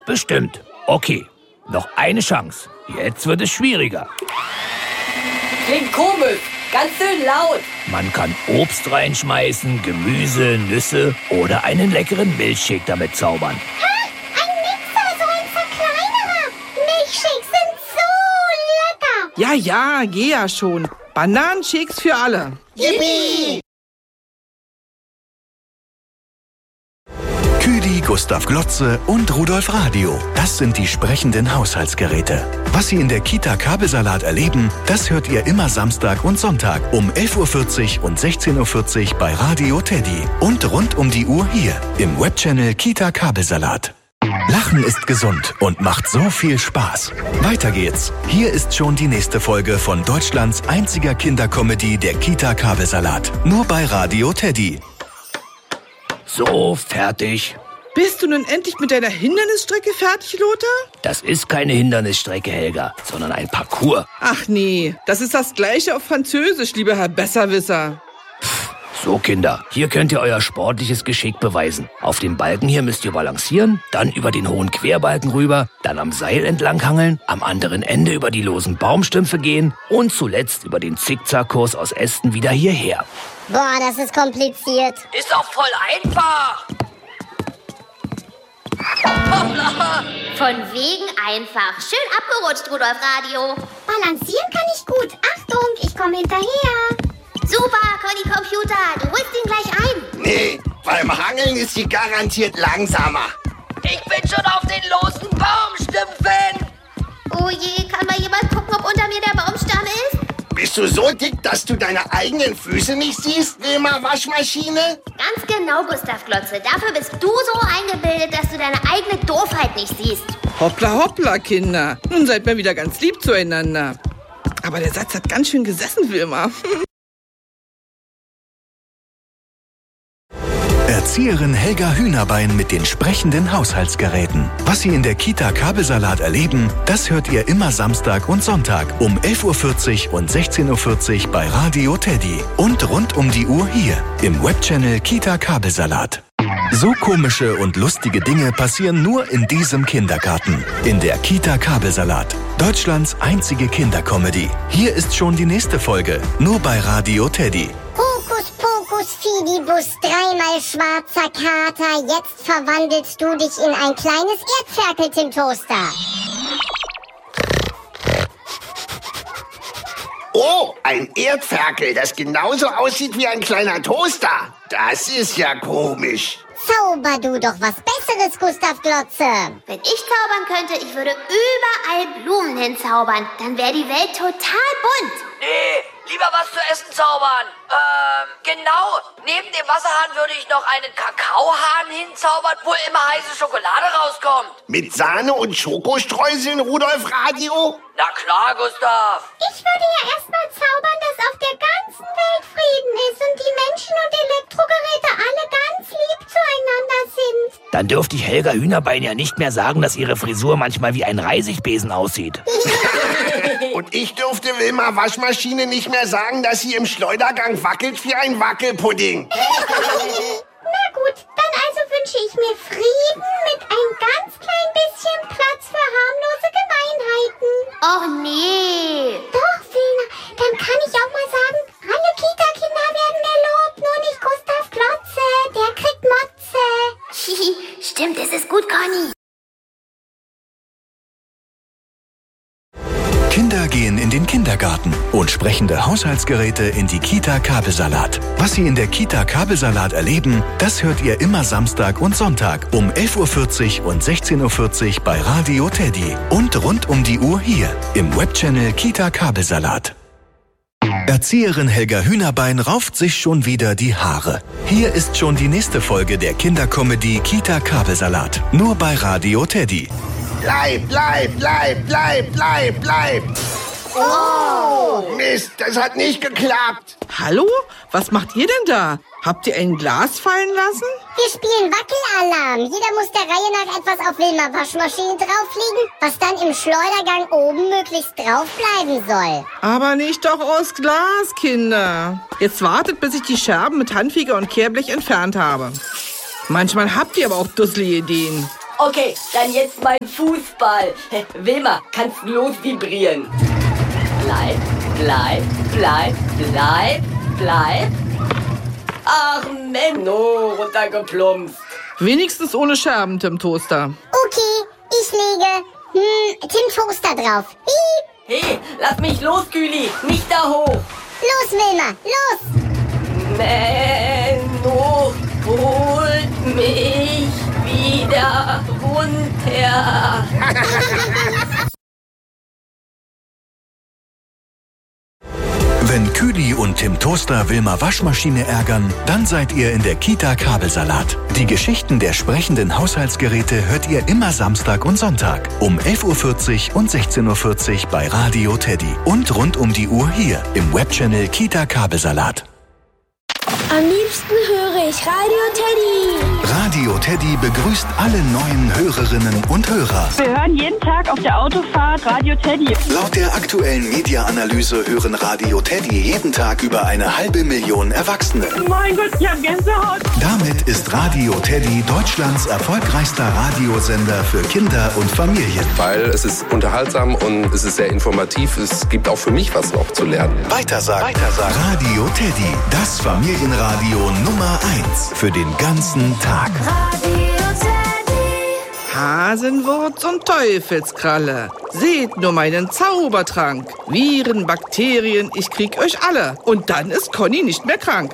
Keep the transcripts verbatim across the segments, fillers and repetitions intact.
Bestimmt. Okay, noch eine Chance. Jetzt wird es schwieriger. Klingt komisch, ganz schön laut. Man kann Obst reinschmeißen, Gemüse, Nüsse oder einen leckeren Milchshake damit zaubern. Ha, ein Mixer, so ein Verkleinerer. Milchshakes sind so lecker. Ja, ja, geh ja schon. Bananenshakes für alle. Yippie! Küdi, Gustav Glotze und Rudolf Radio. Das sind die sprechenden Haushaltsgeräte. Was Sie in der Kita Kabelsalat erleben, das hört ihr immer Samstag und Sonntag um elf Uhr vierzig und sechzehn Uhr vierzig bei Radio Teddy. Und rund um die Uhr hier im Webchannel Kita Kabelsalat. Lachen ist gesund und macht so viel Spaß. Weiter geht's. Hier ist schon die nächste Folge von Deutschlands einziger Kindercomedy, der Kita Kabelsalat. Nur bei Radio Teddy. So, fertig. Bist du nun endlich mit deiner Hindernisstrecke fertig, Lothar? Das ist keine Hindernisstrecke, Helga, sondern ein Parcours. Ach nee, das ist das Gleiche auf Französisch, lieber Herr Besserwisser. So, Kinder, hier könnt ihr euer sportliches Geschick beweisen. Auf dem Balken hier müsst ihr balancieren, dann über den hohen Querbalken rüber, dann am Seil entlanghangeln, am anderen Ende über die losen Baumstümpfe gehen und zuletzt über den Zickzackkurs aus Ästen wieder hierher. Boah, das ist kompliziert. Ist doch voll einfach. Hoppla. Von wegen einfach. Schön abgerutscht, Rudolf Radio. Balancieren kann ich gut. Achtung, ich komme hinterher. Super, Conny Computer, du holst ihn gleich ein. Nee, beim Hangeln ist sie garantiert langsamer. Ich bin schon auf den losen Baumstümpfen. Oh je, kann mal jemand gucken, ob unter mir der Baumstamm ist? Bist du so dick, dass du deine eigenen Füße nicht siehst, Wilma Waschmaschine? Ganz genau, Gustav Glotze. Dafür bist du so eingebildet, dass du deine eigene Doofheit nicht siehst. Hoppla, hoppla, Kinder. Nun seid mal wieder ganz lieb zueinander. Aber der Satz hat ganz schön gesessen, Wilma. Erzieherin Helga Hühnerbein mit den sprechenden Haushaltsgeräten. Was Sie in der Kita Kabelsalat erleben, das hört ihr immer Samstag und Sonntag um elf Uhr vierzig und sechzehn Uhr vierzig bei Radio Teddy. Und rund um die Uhr hier im Webchannel Kita Kabelsalat. So komische und lustige Dinge passieren nur in diesem Kindergarten. In der Kita Kabelsalat. Deutschlands einzige Kindercomedy. Hier ist schon die nächste Folge. Nur bei Radio Teddy. Hokus Pokus Fidibus, dreimal schwarzer Kater. Jetzt verwandelst du dich in ein kleines Erdferkelchen-Toaster. Oh, ein Erdferkel, das genauso aussieht wie ein kleiner Toaster. Das ist ja komisch. Zauber du doch was Besseres, Gustav Glotze. Wenn ich zaubern könnte, ich würde überall Blumen hinzaubern. Dann wäre die Welt total bunt. Nee, lieber was zu essen zaubern. Ähm, genau. Neben dem Wasserhahn würde ich noch einen Kakaohahn hinzaubern, wo immer heiße Schokolade rauskommt. Mit Sahne und Schokostreuseln, Rudolf Radio? Na klar, Gustav. Ich würde ja erstmal zaubern, dass auf der ganzen Welt Frieden ist und die Menschen und Elektrogeräte alle ganz lieb zueinander sind. Dann dürfte ich Helga Hühnerbein ja nicht mehr sagen, dass ihre Frisur manchmal wie ein Reisigbesen aussieht. Und ich dürfte Wilma Waschmaschine nicht mehr sagen, dass sie im Schleudergang wackelt wie ein Wackelpudding. Na gut, dann also wünsche ich mir Frieden mit ein ganz klein bisschen Platz für harmlose Gemeinheiten. Och nee. Doch, Wilma, dann kann ich auch mal sagen, alle Kita-Kinder werden gelobt, nur nicht Gustav Glotze, der kriegt Motze. Stimmt, es ist gut, Conny. Kinder gehen in den Kindergarten und sprechende Haushaltsgeräte in die Kita Kabelsalat. Was Sie in der Kita Kabelsalat erleben, das hört ihr immer Samstag und Sonntag um elf Uhr vierzig und sechzehn Uhr vierzig bei Radio Teddy. Und rund um die Uhr hier im Webchannel Kita Kabelsalat. Erzieherin Helga Hühnerbein rauft sich schon wieder die Haare. Hier ist schon die nächste Folge der Kindercomedy Kita Kabelsalat. Nur bei Radio Teddy. Bleib, bleib, bleib, bleib, bleib, bleib. Oh! Mist, das hat nicht geklappt. Hallo? Was macht ihr denn da? Habt ihr ein Glas fallen lassen? Wir spielen Wackelalarm. Jeder muss der Reihe nach etwas auf Wilma Waschmaschine drauflegen, was dann im Schleudergang oben möglichst draufbleiben soll. Aber nicht doch aus Glas, Kinder. Jetzt wartet, bis ich die Scherben mit Handfeger und Kehrblech entfernt habe. Manchmal habt ihr aber auch dusselige Ideen. Okay, dann jetzt mein Fußball. Wilma, kannst du los vibrieren? Bleib, bleib, bleib, bleib, bleib. Ach, Menno, runtergeplumpst. Wenigstens ohne Scherben, Tim Toaster. Okay, ich lege hm, Tim Toaster drauf. Piep. Hey, lass mich los, Küli. Nicht da hoch. Los, Wilma, los. Menno, holt mich wieder runter. Wenn Küli und Tim Toaster Wilma Waschmaschine ärgern, dann seid ihr in der Kita Kabelsalat. Die Geschichten der sprechenden Haushaltsgeräte hört ihr immer Samstag und Sonntag um elf Uhr vierzig und sechzehn Uhr vierzig bei Radio Teddy und rund um die Uhr hier im Webchannel Kita Kabelsalat. Am liebsten höre ich Radio Teddy. Radio Teddy begrüßt alle neuen Hörerinnen und Hörer. Wir hören jeden Tag auf der Autofahrt Radio Teddy. Laut der aktuellen Media-Analyse hören Radio Teddy jeden Tag über eine halbe Million Erwachsene. Mein Gott, ich hab Gänsehaut. Damit ist Radio Teddy Deutschlands erfolgreichster Radiosender für Kinder und Familien. Weil es ist unterhaltsam und es ist sehr informativ. Es gibt auch für mich was noch zu lernen. Weitersagen. Weitersagen. Radio Teddy, das Familienradio Nummer eins für den ganzen Tag. Radio Teddy. Hasenwurz und Teufelskralle. Seht nur meinen Zaubertrank. Viren, Bakterien, ich krieg euch alle. Und dann ist Conny nicht mehr krank.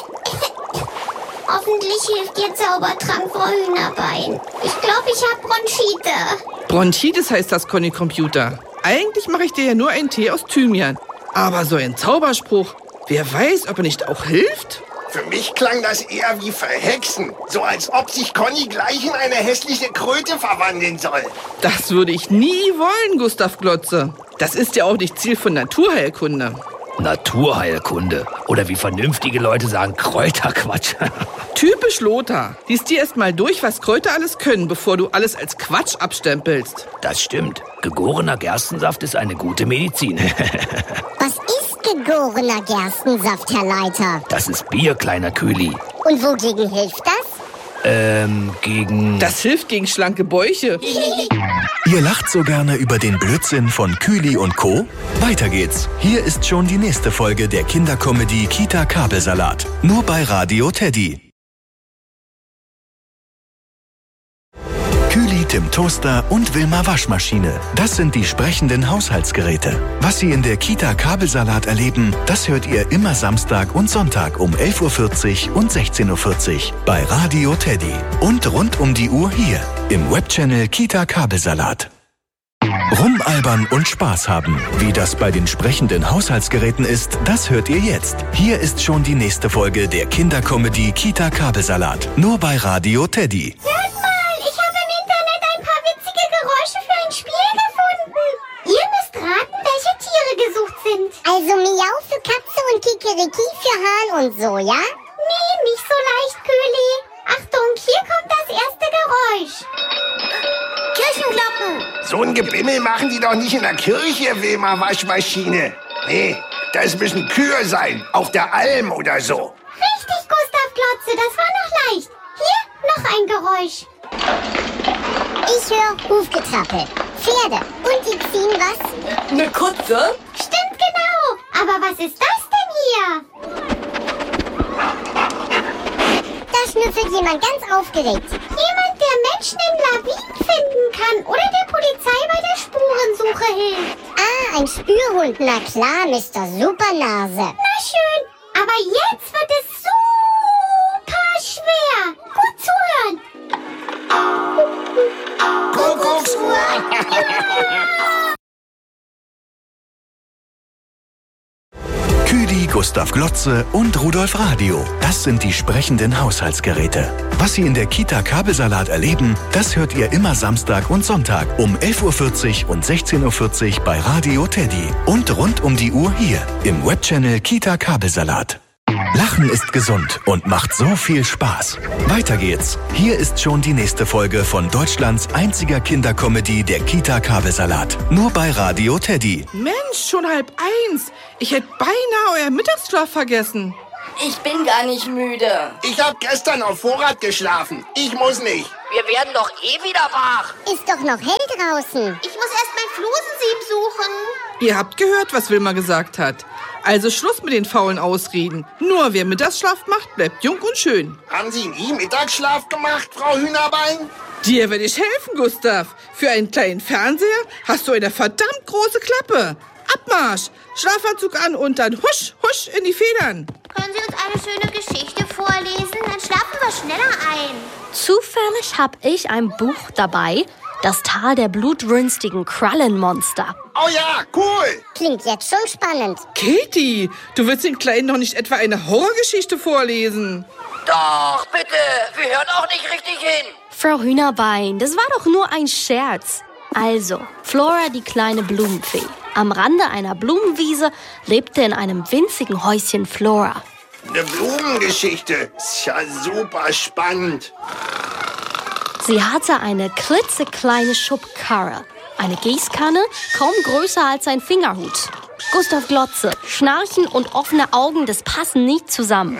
Hoffentlich hilft ihr Zaubertrank vor Hühnerbein. Ich glaube, ich habe Bronchite. Bronchitis heißt das, Conny Computer. Eigentlich mache ich dir ja nur einen Tee aus Thymian. Aber so ein Zauberspruch, wer weiß, ob er nicht auch hilft? Für mich klang das eher wie Verhexen. So als ob sich Conny gleich in eine hässliche Kröte verwandeln soll. Das würde ich nie wollen, Gustav Glotze. Das ist ja auch nicht Ziel von Naturheilkunde. Naturheilkunde. Oder wie vernünftige Leute sagen, Kräuterquatsch. Typisch Lothar. Lies dir erst mal durch, was Kräuter alles können, bevor du alles als Quatsch abstempelst. Das stimmt. Gegorener Gerstensaft ist eine gute Medizin. Was ist gegorener Gerstensaft, Herr Leiter? Das ist Bier, kleiner Küli. Und wogegen hilft das? Ähm, gegen... Das hilft gegen schlanke Bäuche. Ihr lacht so gerne über den Blödsinn von Küli und Co.? Weiter geht's. Hier ist schon die nächste Folge der Kindercomedy Kita Kabelsalat. Nur bei Radio Teddy. Küli, Tim Toaster und Wilma Waschmaschine. Das sind die sprechenden Haushaltsgeräte. Was Sie in der Kita Kabelsalat erleben, das hört ihr immer Samstag und Sonntag um elf Uhr vierzig und sechzehn Uhr vierzig bei Radio Teddy. Und rund um die Uhr hier im Webchannel Kita Kabelsalat. Rumalbern und Spaß haben. Wie das bei den sprechenden Haushaltsgeräten ist, das hört ihr jetzt. Hier ist schon die nächste Folge der Kindercomedy Kita Kabelsalat. Nur bei Radio Teddy. Hört mal, ich habe im Internet ein paar witzige Geräusche für ein Spiel gefunden. Ihr müsst raten, welche Tiere gesucht sind. Also Miau für Katze und Kikeriki für Hahn und so, ja? Nee, nicht so leicht, Küli. Achtung, hier kommt das erste Geräusch. Kirchenglocken. So ein Gebimmel machen die doch nicht in der Kirche, Wilma Waschmaschine. Nee, das müssen Kühe sein, auf der Alm oder so. Richtig, Gustav Glotze, das war noch leicht. Hier noch ein Geräusch. Ich höre Hufgetrappel. Pferde. Und die ziehen was? Eine Kutsche? Stimmt genau. Aber was ist das denn hier? Da schnüffelt jemand ganz aufgeregt. Jemand, der Menschen im Lawin finden kann oder der Polizei bei der Spurensuche hilft. Ah, ein Spürhund. Na klar, Mister Supernase. Na schön, aber jetzt wird es super schwer. Gut zuhören. Kuckucksuhr. Küli, Gustav Glotze und Rudolf Radio. Das sind die sprechenden Haushaltsgeräte. Was Sie in der Kita Kabelsalat erleben, das hört ihr immer Samstag und Sonntag um elf Uhr vierzig und sechzehn Uhr vierzig bei Radio Teddy. Und rund um die Uhr hier im Webchannel Kita Kabelsalat. Lachen ist gesund und macht so viel Spaß. Weiter geht's. Hier ist schon die nächste Folge von Deutschlands einziger Kindercomedy, der Kita Kabelsalat. Nur bei Radio Teddy. Mensch, schon halb eins. Ich hätte beinahe euren Mittagsschlaf vergessen. Ich bin gar nicht müde. Ich hab gestern auf Vorrat geschlafen. Ich muss nicht. Wir werden doch eh wieder wach. Ist doch noch hell draußen. Ich muss erst mein Flusensieb suchen. Ihr habt gehört, was Wilma gesagt hat. Also Schluss mit den faulen Ausreden. Nur wer Mittagsschlaf macht, bleibt jung und schön. Haben Sie nie Mittagsschlaf gemacht, Frau Hühnerbein? Dir werde ich helfen, Gustav. Für einen kleinen Fernseher hast du eine verdammt große Klappe. Abmarsch! Schlafanzug an und dann husch, husch in die Federn. Können Sie uns eine schöne Geschichte vorlesen? Dann schlafen wir schneller ein. Zufällig habe ich ein Buch dabei. Das Tal der blutrünstigen Krallenmonster. Oh ja, cool. Klingt jetzt schon spannend. Katie, du willst den Kleinen noch nicht etwa eine Horrorgeschichte vorlesen? Doch, bitte. Wir hören auch nicht richtig hin. Frau Hühnerbein, das war doch nur ein Scherz. Also, Flora, die kleine Blumenfee. Am Rande einer Blumenwiese lebte in einem winzigen Häuschen Flora. Eine Blumengeschichte. Ist ja super spannend. Sie hatte eine klitzekleine Schubkarre, eine Gießkanne, kaum größer als ein Fingerhut. Gustav Glotze, Schnarchen und offene Augen, das passen nicht zusammen.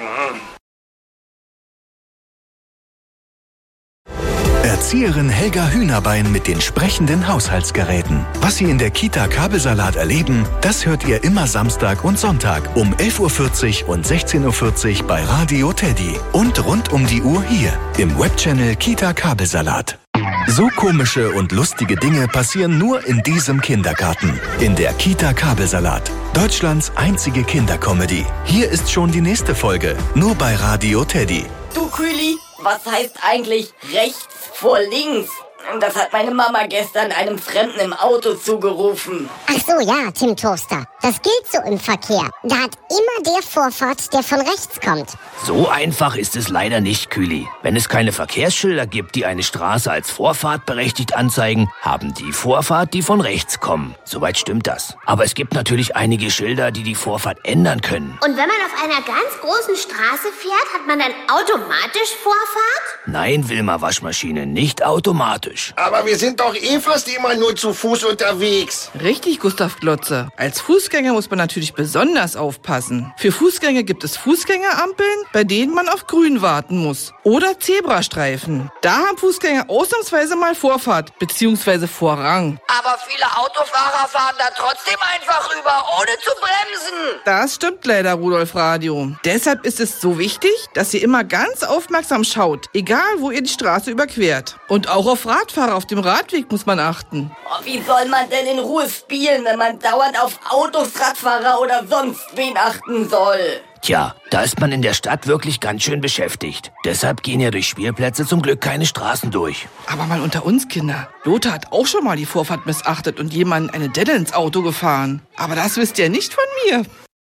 Erzieherin Helga Hühnerbein mit den sprechenden Haushaltsgeräten. Was Sie in der Kita Kabelsalat erleben, das hört ihr immer Samstag und Sonntag um elf Uhr vierzig und sechzehn Uhr vierzig bei Radio Teddy. Und rund um die Uhr hier im Webchannel Kita Kabelsalat. So komische und lustige Dinge passieren nur in diesem Kindergarten. In der Kita Kabelsalat. Deutschlands einzige Kindercomedy. Hier ist schon die nächste Folge. Nur bei Radio Teddy. Du Kühli, was heißt eigentlich rechts vor links? Das hat meine Mama gestern einem Fremden im Auto zugerufen. Ach so, ja, Tim Toaster. Das gilt so im Verkehr. Da hat immer der Vorfahrt, der von rechts kommt. So einfach ist es leider nicht, Kühli. Wenn es keine Verkehrsschilder gibt, die eine Straße als Vorfahrt berechtigt anzeigen, haben die Vorfahrt, die von rechts kommen. Soweit stimmt das. Aber es gibt natürlich einige Schilder, die die Vorfahrt ändern können. Und wenn man auf einer ganz großen Straße fährt, hat man dann automatisch Vorfahrt? Nein, Wilma Waschmaschine, nicht automatisch. Aber wir sind doch eh fast immer nur zu Fuß unterwegs. Richtig, Gustav Glotze. Als Fußgänger muss man natürlich besonders aufpassen. Für Fußgänger gibt es Fußgängerampeln, bei denen man auf Grün warten muss. Oder Zebrastreifen. Da haben Fußgänger ausnahmsweise mal Vorfahrt bzw. Vorrang. Aber viele Autofahrer fahren da trotzdem einfach rüber, ohne zu bremsen. Das stimmt leider, Rudolf Radio. Deshalb ist es so wichtig, dass ihr immer ganz aufmerksam schaut, egal wo ihr die Straße überquert. Und auch auf Radfahrer auf dem Radweg muss man achten. Oh, wie soll man denn in Ruhe spielen, wenn man dauernd auf Autos, Radfahrer oder sonst wen achten soll? Tja, da ist man in der Stadt wirklich ganz schön beschäftigt. Deshalb gehen ja durch Spielplätze zum Glück keine Straßen durch. Aber mal unter uns, Kinder. Lothar hat auch schon mal die Vorfahrt missachtet und jemanden eine Delle ins Auto gefahren. Aber das wisst ihr nicht von mir.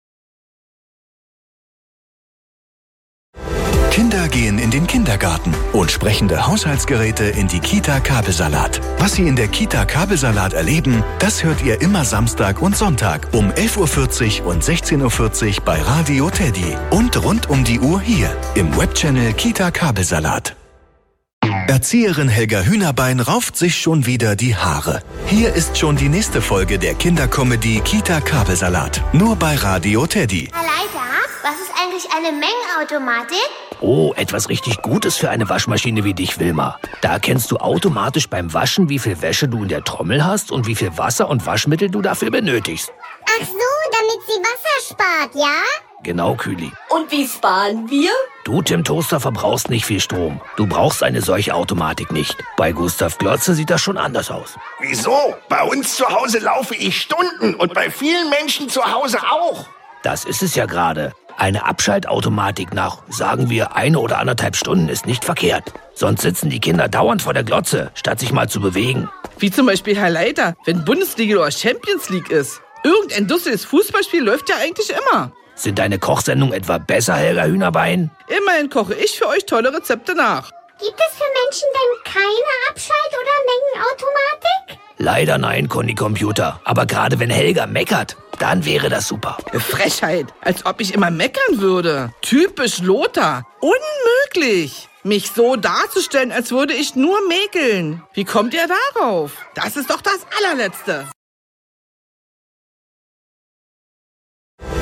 Kinder gehen in den Kindergarten und sprechende Haushaltsgeräte in die Kita Kabelsalat. Was Sie in der Kita Kabelsalat erleben, das hört ihr immer Samstag und Sonntag um elf Uhr vierzig und sechzehn Uhr vierzig bei Radio Teddy. Und rund um die Uhr hier im Webchannel Kita Kabelsalat. Erzieherin Helga Hühnerbein rauft sich schon wieder die Haare. Hier ist schon die nächste Folge der Kindercomedy Kita Kabelsalat. Nur bei Radio Teddy. Leiter, was ist eigentlich eine Mengenautomatik? Oh, etwas richtig Gutes für eine Waschmaschine wie dich, Wilma. Da erkennst du automatisch beim Waschen, wie viel Wäsche du in der Trommel hast und wie viel Wasser und Waschmittel du dafür benötigst. Ach so, damit sie Wasser spart, ja? Genau, Kühli. Und wie sparen wir? Du, Tim Toaster, verbrauchst nicht viel Strom. Du brauchst eine solche Automatik nicht. Bei Gustav Glotze sieht das schon anders aus. Wieso? Bei uns zu Hause laufe ich Stunden und bei vielen Menschen zu Hause auch. Das ist es ja gerade. Eine Abschaltautomatik nach, sagen wir, eine oder anderthalb Stunden ist nicht verkehrt. Sonst sitzen die Kinder dauernd vor der Glotze, statt sich mal zu bewegen. Wie zum Beispiel Herr Leiter, wenn Bundesliga oder Champions League ist. Irgendein dusseliges Fußballspiel läuft ja eigentlich immer. Sind deine Kochsendungen etwa besser, Helga Hühnerbein? Immerhin koche ich für euch tolle Rezepte nach. Gibt es für Menschen denn keine Abschalt- oder Mengenautomatik? Leider nein, Conny Computer. Aber gerade wenn Helga meckert, dann wäre das super. Frechheit, als ob ich immer meckern würde. Typisch Lothar. Unmöglich, mich so darzustellen, als würde ich nur mäkeln. Wie kommt ihr darauf? Das ist doch das Allerletzte.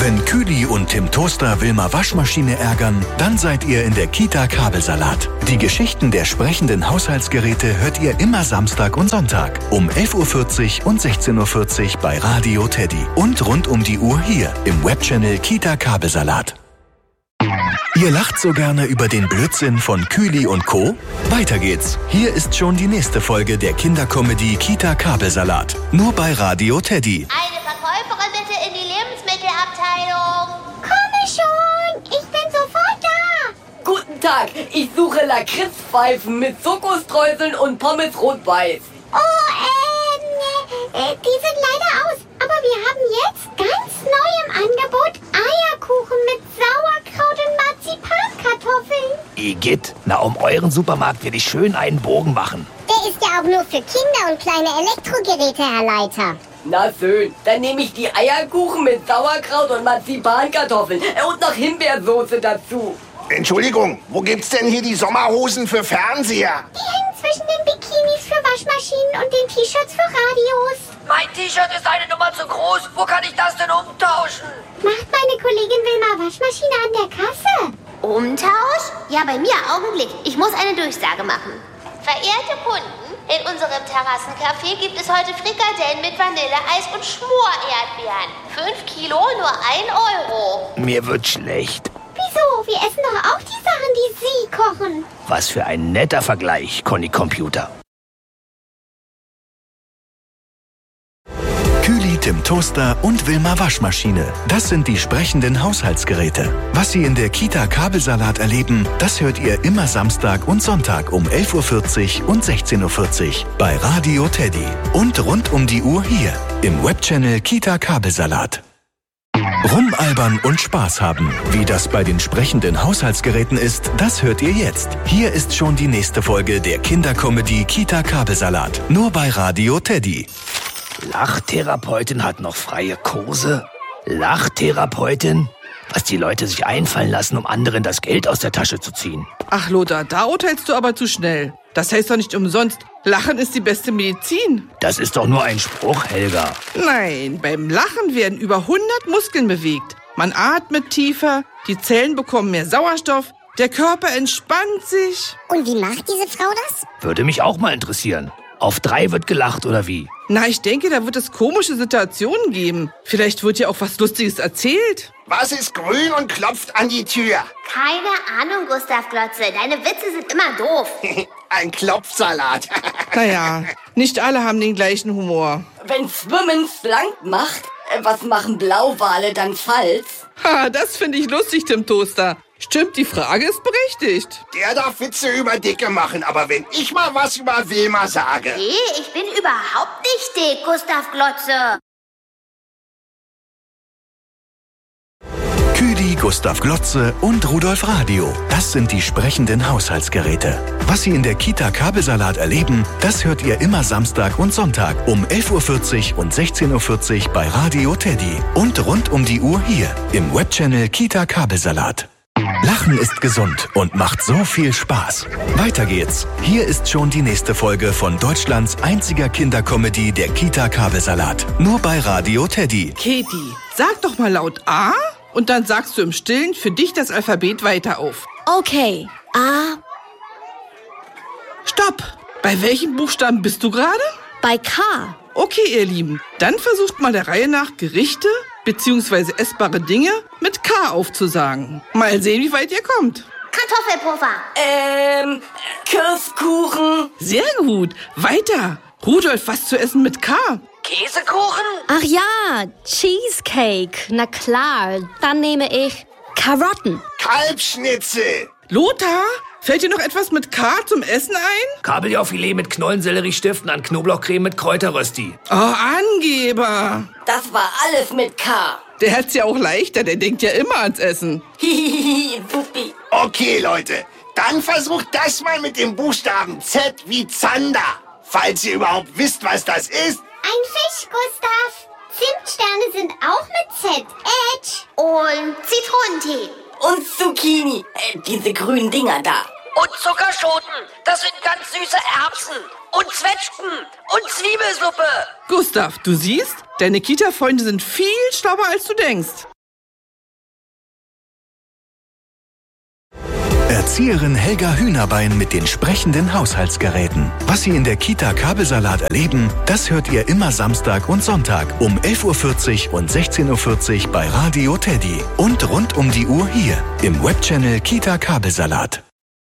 Wenn Küli und Tim Toaster Wilma Waschmaschine ärgern, dann seid ihr in der Kita Kabelsalat. Die Geschichten der sprechenden Haushaltsgeräte hört ihr immer Samstag und Sonntag um elf Uhr vierzig und sechzehn Uhr vierzig bei Radio Teddy und rund um die Uhr hier im Webchannel Kita Kabelsalat. Ihr lacht so gerne über den Blödsinn von Küli und Co.? Weiter geht's. Hier ist schon die nächste Folge der Kindercomedy Kita Kabelsalat. Nur bei Radio Teddy. Eine Verkäuferin bitte in die Lebensmittelabteilung. Komme schon, ich bin sofort da. Guten Tag, ich suche Lakritzpfeifen mit Schokostreuseln und Pommes rot-weiß. Oh, ähm, äh, die sind leider aus. Aber wir haben jetzt ganz neu im Angebot Eierkuchen mit Sauerkraut und Marzipankartoffeln. Igitt, na um euren Supermarkt will ich schön einen Bogen machen. Der ist ja auch nur für Kinder und kleine Elektrogeräte, Herr Leiter. Na schön, dann nehme ich die Eierkuchen mit Sauerkraut und Marzipankartoffeln und noch Himbeersoße dazu. Entschuldigung, wo gibt's denn hier die Sommerhosen für Fernseher? Die hängen zwischen den Bikinis für Waschmaschinen und den T-Shirts für Radios. Mein T-Shirt ist eine Nummer zu groß. Wo kann ich das denn umtauschen? Macht meine Kollegin Wilma Waschmaschine an der Kasse. Umtausch? Ja, bei mir, Augenblick. Ich muss eine Durchsage machen. Verehrte Kunden, in unserem Terrassencafé gibt es heute Frikadellen mit Vanilleeis und Schmorerdbeeren. Fünf Kilo, nur ein Euro. Mir wird schlecht. Wieso? Wir essen doch auch die Sachen, die Sie kochen. Was für ein netter Vergleich, Conny Computer. Küli, Tim Toaster und Wilma Waschmaschine. Das sind die sprechenden Haushaltsgeräte. Was Sie in der Kita Kabelsalat erleben, das hört ihr immer Samstag und Sonntag um elf Uhr vierzig und sechzehn Uhr vierzig bei Radio Teddy. Und rund um die Uhr hier im Webchannel Kita Kabelsalat. Rumalbern und Spaß haben. Wie das bei den sprechenden Haushaltsgeräten ist, das hört ihr jetzt. Hier ist schon die nächste Folge der Kindercomedy Kita Kabelsalat. Nur bei Radio Teddy. Lachtherapeutin hat noch freie Kurse? Lachtherapeutin? Was die Leute sich einfallen lassen, um anderen das Geld aus der Tasche zu ziehen. Ach Lothar, da urteilst du aber zu schnell. Das heißt doch nicht umsonst, Lachen ist die beste Medizin. Das ist doch nur ein Spruch, Helga. Nein, beim Lachen werden über hundert Muskeln bewegt. Man atmet tiefer, die Zellen bekommen mehr Sauerstoff, der Körper entspannt sich. Und wie macht diese Frau das? Würde mich auch mal interessieren. Auf drei wird gelacht, oder wie? Na, ich denke, da wird es komische Situationen geben. Vielleicht wird ja auch was Lustiges erzählt. Was ist grün und klopft an die Tür? Keine Ahnung, Gustav Glotze. Deine Witze sind immer doof. Ein Klopfsalat. Naja, nicht alle haben den gleichen Humor. Wenn Schwimmen schlank macht, was machen Blauwale dann falsch? Ha, das finde ich lustig, Tim Toaster. Stimmt, die Frage ist berechtigt. Der darf Witze über Dicke machen, aber wenn ich mal was über Wilma sage... Nee, ich bin überhaupt nicht dick, Gustav Glotze. Küli, Gustav Glotze und Rudolf Radio. Das sind die sprechenden Haushaltsgeräte. Was Sie in der Kita Kabelsalat erleben, das hört ihr immer Samstag und Sonntag um elf Uhr vierzig und sechzehn Uhr vierzig bei Radio Teddy. Und rund um die Uhr hier im Webchannel Kita Kabelsalat. Lachen ist gesund und macht so viel Spaß. Weiter geht's. Hier ist schon die nächste Folge von Deutschlands einziger Kindercomedy der Kita Kabelsalat. Nur bei Radio Teddy. Katie, sag doch mal laut A und dann sagst du im Stillen für dich das Alphabet weiter auf. Okay. A. Stopp! Bei welchem Buchstaben bist du gerade? Bei K. Okay, ihr Lieben, dann versucht mal der Reihe nach Gerichte bzw. essbare Dinge mit K aufzusagen. Mal sehen, wie weit ihr kommt. Kartoffelpuffer. Ähm, Kirschkuchen. Sehr gut. Weiter. Rudolf, was zu essen mit K? Käsekuchen? Ach ja, Cheesecake. Na klar, dann nehme ich Karotten. Kalbschnitzel. Lothar, fällt dir noch etwas mit K zum Essen ein? Kabeljaufilet mit Knollensellerie-Stiften an Knoblauchcreme mit Kräuterrösti. Oh, Angeber. Das war alles mit K. Der hat's ja auch leichter, der denkt ja immer ans Essen. Hihihi, Supi. Okay, Leute, dann versucht das mal mit dem Buchstaben Z wie Zander. Falls ihr überhaupt wisst, was das ist. Ein Fisch, Gustav. Zimtsterne sind auch mit Z. Edge. Und Zitronentee. Und Zucchini. Äh, diese grünen Dinger da. Und Zuckerschoten. Das sind ganz süße Erbsen. Und Zwetschgen. Und Zwiebelsuppe. Gustav, du siehst, deine Kita-Freunde sind viel schlauer, als du denkst. Erzieherin Helga Hühnerbein mit den sprechenden Haushaltsgeräten. Was Sie in der Kita Kabelsalat erleben, das hört ihr immer Samstag und Sonntag um elf Uhr vierzig und sechzehn Uhr vierzig bei Radio Teddy. Und rund um die Uhr hier im Webchannel Kita Kabelsalat.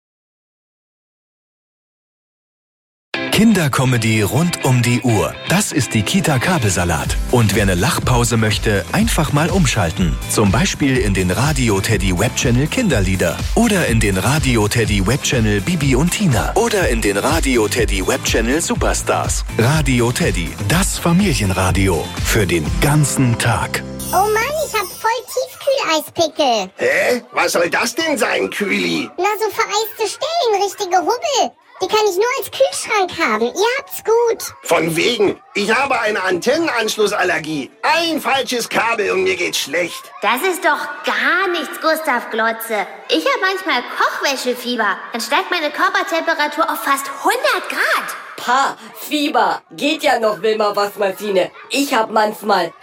Kindercomedy rund um die Uhr. Das ist die Kita Kabelsalat. Und wer eine Lachpause möchte, einfach mal umschalten. Zum Beispiel in den Radio Teddy Webchannel Kinderlieder. Oder in den Radio Teddy Webchannel Bibi und Tina. Oder in den Radio Teddy Webchannel Superstars. Radio Teddy, das Familienradio. Für den ganzen Tag. Oh Mann, ich hab voll Tiefkühleispickel. Hä? Was soll das denn sein, Kühli? Na, so vereiste Stellen, richtige Hubbel. Die kann ich nur als Kühlschrank haben. Ihr habt's gut. Von wegen. Ich habe eine Antennenanschlussallergie. Ein falsches Kabel und mir geht's schlecht. Das ist doch gar nichts, Gustav Glotze. Ich habe manchmal Kochwäschefieber. Dann steigt meine Körpertemperatur auf fast hundert Grad. Pa, Fieber. Geht ja noch, Wilma Waschmaschine. Ich hab manchmal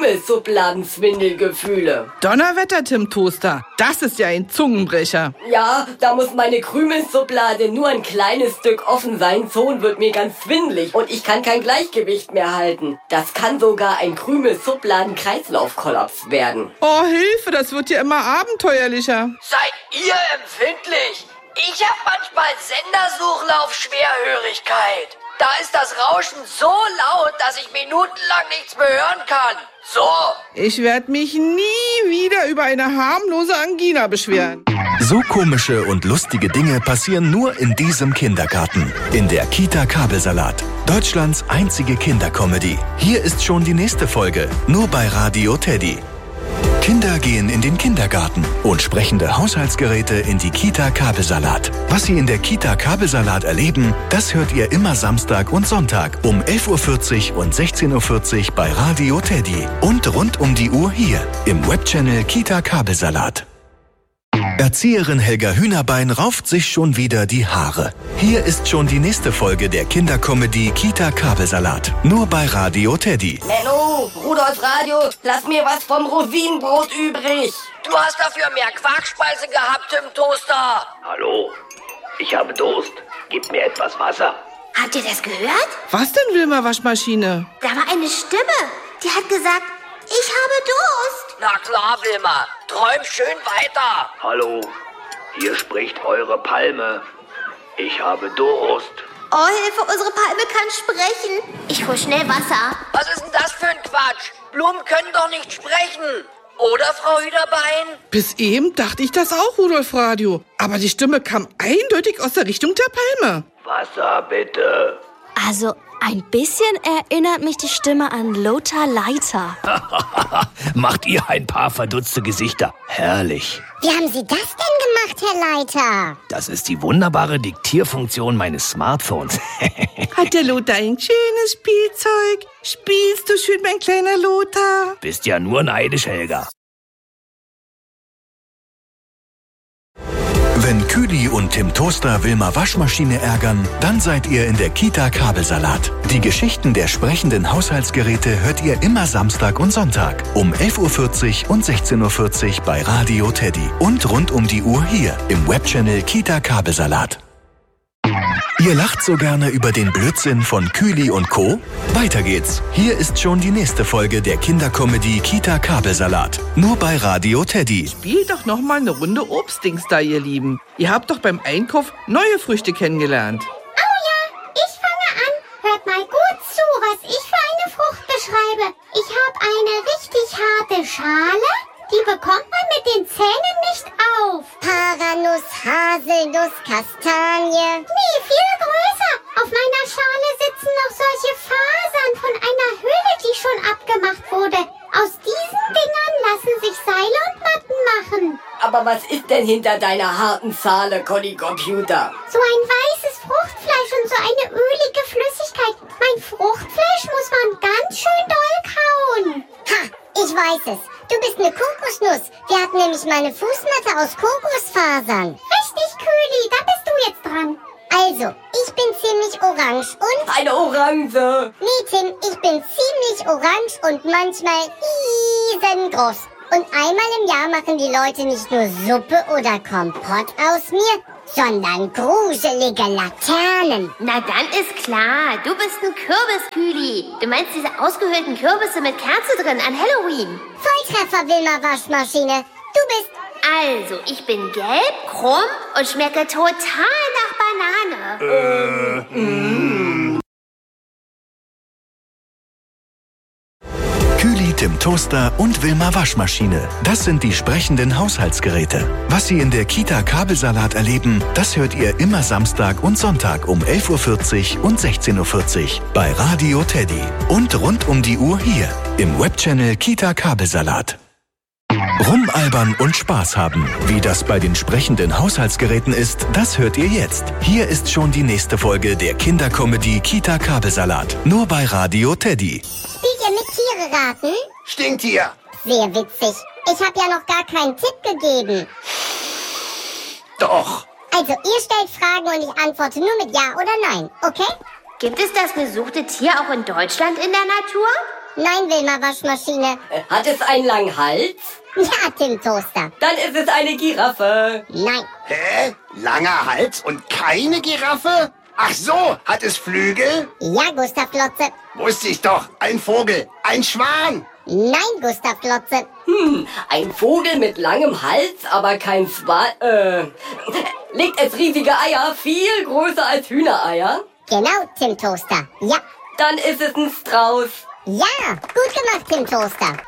Krümelsubladenzwindelgefühle. Donnerwetter, Tim Toaster. Das ist ja ein Zungenbrecher. Ja, da muss meine Krümelschublade nur ein kleines Stück offen sein. Schon wird mir ganz schwindelig und ich kann kein Gleichgewicht mehr halten. Das kann sogar ein Krümelsubladen-Kreislaufkollaps werden. Oh, Hilfe, das wird ja immer abenteuerlicher. Seid ihr empfindlich? Ich hab manchmal Sendersuchlauf-Schwerhörigkeit. Da ist das Rauschen so laut, dass ich minutenlang nichts mehr hören kann. So. Ich werde mich nie wieder über eine harmlose Angina beschweren. So komische und lustige Dinge passieren nur in diesem Kindergarten. In der Kita Kabelsalat. Deutschlands einzige Kindercomedy. Hier ist schon die nächste Folge. Nur bei Radio Teddy. Kinder gehen in den Kindergarten und sprechende Haushaltsgeräte in die Kita Kabelsalat. Was Sie in der Kita Kabelsalat erleben, das hört ihr immer Samstag und Sonntag um elf Uhr vierzig und sechzehn Uhr vierzig bei Radio Teddy. Und rund um die Uhr hier im Webchannel Kita Kabelsalat. Erzieherin Helga Hühnerbein rauft sich schon wieder die Haare. Hier ist schon die nächste Folge der Kindercomedy Kita Kabelsalat. Nur bei Radio Teddy. Menno, Rudolf Radio, lass mir was vom Rosinenbrot übrig. Du hast dafür mehr Quarkspeise gehabt, Tim Toaster. Hallo, ich habe Durst. Gib mir etwas Wasser. Habt ihr das gehört? Was denn, Wilma Waschmaschine? Da war eine Stimme. Die hat gesagt, ich habe Durst. Na klar, Wilma. Träum schön weiter. Hallo, hier spricht eure Palme. Ich habe Durst. Oh, Hilfe, unsere Palme kann sprechen. Ich hol schnell Wasser. Was ist denn das für ein Quatsch? Blumen können doch nicht sprechen. Oder, Frau Hühnerbein? Bis eben dachte ich das auch, Rudolf Radio. Aber die Stimme kam eindeutig aus der Richtung der Palme. Wasser bitte. Also, ein bisschen erinnert mich die Stimme an Lothar Leiter. Macht ihr ein paar verdutzte Gesichter. Herrlich. Wie haben Sie das denn gemacht, Herr Leiter? Das ist die wunderbare Diktierfunktion meines Smartphones. Hat der Lothar ein schönes Spielzeug? Spielst du schön, mein kleiner Lothar? Bist ja nur neidisch, Helga. Wenn Kühli und Tim Toaster Wilma Waschmaschine ärgern, dann seid ihr in der Kita Kabelsalat. Die Geschichten der sprechenden Haushaltsgeräte hört ihr immer Samstag und Sonntag um elf Uhr vierzig und sechzehn Uhr vierzig bei Radio Teddy. Und rund um die Uhr hier im Webchannel Kita Kabelsalat. Ihr lacht so gerne über den Blödsinn von Kühli und Co.? Weiter geht's. Hier ist schon die nächste Folge der Kindercomedy Kita Kabelsalat. Nur bei Radio Teddy. Spielt doch noch mal eine Runde Obstdings da, ihr Lieben. Ihr habt doch beim Einkauf neue Früchte kennengelernt. Oh ja, ich fange an. Hört mal gut zu, was ich für eine Frucht beschreibe. Ich habe eine richtig harte Schale. Die bekommt man mit den Zähnen nicht auf. Paranuss, Haselnuss, Kastanie. Nee, viel größer. Auf meiner Schale sitzen noch solche Fasern von einer Hülle, die schon abgemacht wurde. Aus diesen Dingern lassen sich Seile und Matten machen. Aber was ist denn hinter deiner harten Schale, Conny Computer? So ein weißes Fruchtfleisch und so eine ölige Flüssigkeit. Mein Fruchtfleisch muss man ganz schön doll kauen. Ha, ich weiß es. Du bist eine Kokosnuss. Wir hatten nämlich mal eine Fußmatte aus Kokosfasern. Richtig, Kühli, da bist du jetzt dran. Also, ich bin ziemlich orange und... Eine Orange. Nee, Tim, ich bin ziemlich orange und manchmal riesengroß. Und einmal im Jahr machen die Leute nicht nur Suppe oder Kompott aus mir. sondern gruselige Laternen. Na dann ist klar, du bist ein Kürbisküli. Du meinst diese ausgehöhlten Kürbisse mit Kerze drin an Halloween. Volltreffer, Wilma Waschmaschine. Du bist... Also, ich bin gelb, krumm und schmecke total nach Banane. Äh, mm. Küli, Tim Toaster und Wilma Waschmaschine. Das sind die sprechenden Haushaltsgeräte. Was Sie in der Kita Kabelsalat erleben, das hört ihr immer Samstag und Sonntag um elf Uhr vierzig und sechzehn Uhr vierzig bei Radio Teddy. Und rund um die Uhr hier im Webchannel Kita Kabelsalat. Rumalbern und Spaß haben. Wie das bei den sprechenden Haushaltsgeräten ist, das hört ihr jetzt. Hier ist schon die nächste Folge der Kindercomedy Kita Kabelsalat. Nur bei Radio Teddy. Spielt ihr mit Tiere raten? Stinktier. Sehr witzig. Ich habe ja noch gar keinen Tipp gegeben. Doch. Also, ihr stellt Fragen und ich antworte nur mit Ja oder Nein, okay? Gibt es das gesuchte Tier auch in Deutschland in der Natur? Nein, Wilma Waschmaschine. Hat es einen langen Hals? Ja, Tim Toaster. Dann ist es eine Giraffe. Nein. Hä? Langer Hals und keine Giraffe? Ach so, hat es Flügel? Ja, Gustav Glotze. Wusste ich doch. Ein Vogel. Ein Schwan. Nein, Gustav Glotze. Hm, ein Vogel mit langem Hals, aber kein Schwan. Äh, legt es riesige Eier, viel größer als Hühnereier? Genau, Tim Toaster. Ja. Dann ist es ein Strauß. Ja, gut gemacht, Tim Toaster.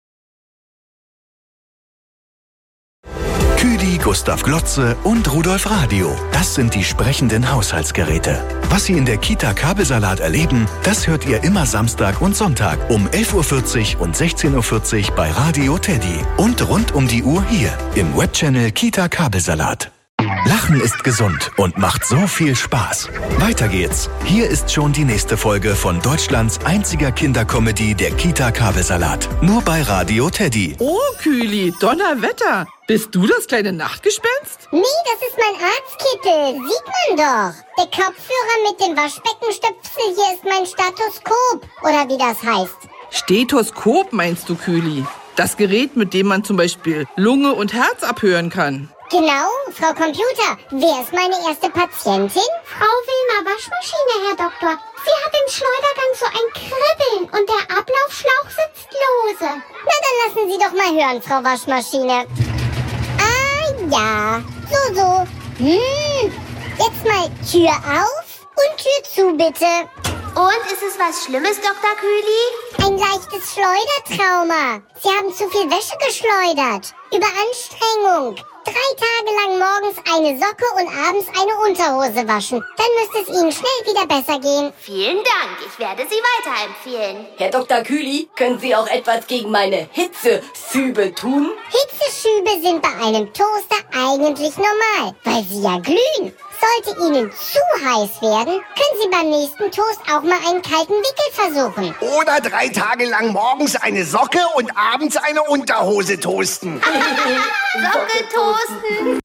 Küli, Gustav Glotze und Rudolf Radio. Das sind die sprechenden Haushaltsgeräte. Was Sie in der Kita Kabelsalat erleben, das hört ihr immer Samstag und Sonntag um elf Uhr vierzig und sechzehn Uhr vierzig bei Radio Teddy. Und rund um die Uhr hier im Webchannel Kita Kabelsalat. Lachen ist gesund und macht so viel Spaß. Weiter geht's. Hier ist schon die nächste Folge von Deutschlands einziger Kindercomedy, der Kita Kabelsalat. Nur bei Radio Teddy. Oh, Küli, Donnerwetter. Bist du das kleine Nachtgespenst? Nee, das ist mein Arztkittel. Sieht man doch. Der Kopfhörer mit dem Waschbeckenstöpsel hier ist mein Stethoskop. Oder wie das heißt. Stethoskop meinst du, Küli? Das Gerät, mit dem man zum Beispiel Lunge und Herz abhören kann. Genau, Frau Computer. Wer ist meine erste Patientin? Frau Wilma Waschmaschine, Herr Doktor. Sie hat im Schleudergang so ein Kribbeln und der Ablaufschlauch sitzt lose. Na, dann lassen Sie doch mal hören, Frau Waschmaschine. Ah, ja. So, so. Hm. Jetzt mal Tür auf und Tür zu, bitte. Und, ist es was Schlimmes, Doktor Küli? Ein leichtes Schleudertrauma. Sie haben zu viel Wäsche geschleudert. Überanstrengung. Drei Tage lang morgens eine Socke und abends eine Unterhose waschen. Dann müsste es Ihnen schnell wieder besser gehen. Vielen Dank, ich werde Sie weiterempfehlen. Herr Doktor Küli, können Sie auch etwas gegen meine Hitzeschübe tun? Hitzeschübe sind bei einem Toaster eigentlich normal, weil sie ja glühen. Sollte Ihnen zu heiß werden, können Sie beim nächsten Toast auch mal einen kalten Wickel versuchen. Oder drei Tage lang morgens eine Socke und abends eine Unterhose toasten. Socke toasten.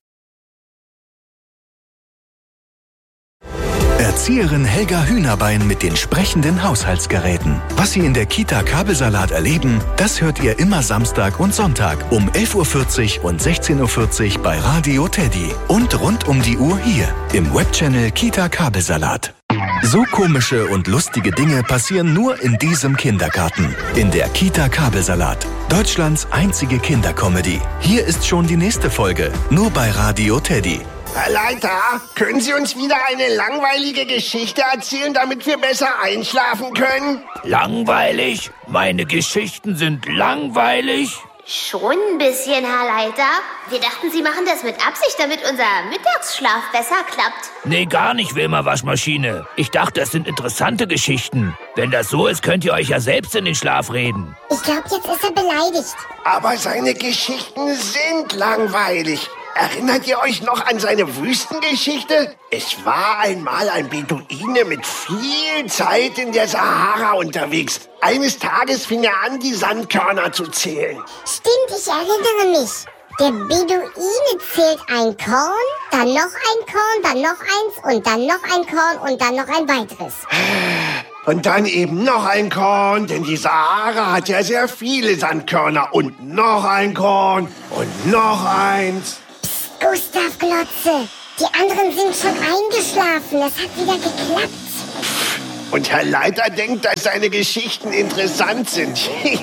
Erzieherin Helga Hühnerbein mit den sprechenden Haushaltsgeräten. Was Sie in der Kita Kabelsalat erleben, das hört ihr immer Samstag und Sonntag um elf Uhr vierzig und sechzehn Uhr vierzig bei Radio Teddy. Und rund um die Uhr hier im Webchannel Kita Kabelsalat. So komische und lustige Dinge passieren nur in diesem Kindergarten. In der Kita Kabelsalat. Deutschlands einzige Kindercomedy. Hier ist schon die nächste Folge. Nur bei Radio Teddy. Herr Leiter, können Sie uns wieder eine langweilige Geschichte erzählen, damit wir besser einschlafen können? Langweilig? Meine Geschichten sind langweilig? Schon ein bisschen, Herr Leiter. Wir dachten, Sie machen das mit Absicht, damit unser Mittagsschlaf besser klappt. Nee, gar nicht, Wilma Waschmaschine. Ich dachte, das sind interessante Geschichten. Wenn das so ist, könnt ihr euch ja selbst in den Schlaf reden. Ich glaube, jetzt ist er beleidigt. Aber seine Geschichten sind langweilig. Erinnert ihr euch noch an seine Wüstengeschichte? Es war einmal ein Beduine mit viel Zeit in der Sahara unterwegs. Eines Tages fing er an, die Sandkörner zu zählen. Stimmt, ich erinnere mich. Der Beduine zählt ein Korn, dann noch ein Korn, dann noch eins und dann noch ein Korn und dann noch ein weiteres. Und dann eben noch ein Korn, denn die Sahara hat ja sehr viele Sandkörner. Und noch ein Korn und noch eins. Gustav Glotze, Die anderen sind schon eingeschlafen. Es hat wieder geklappt. Und Herr Leiter denkt, dass seine Geschichten interessant sind.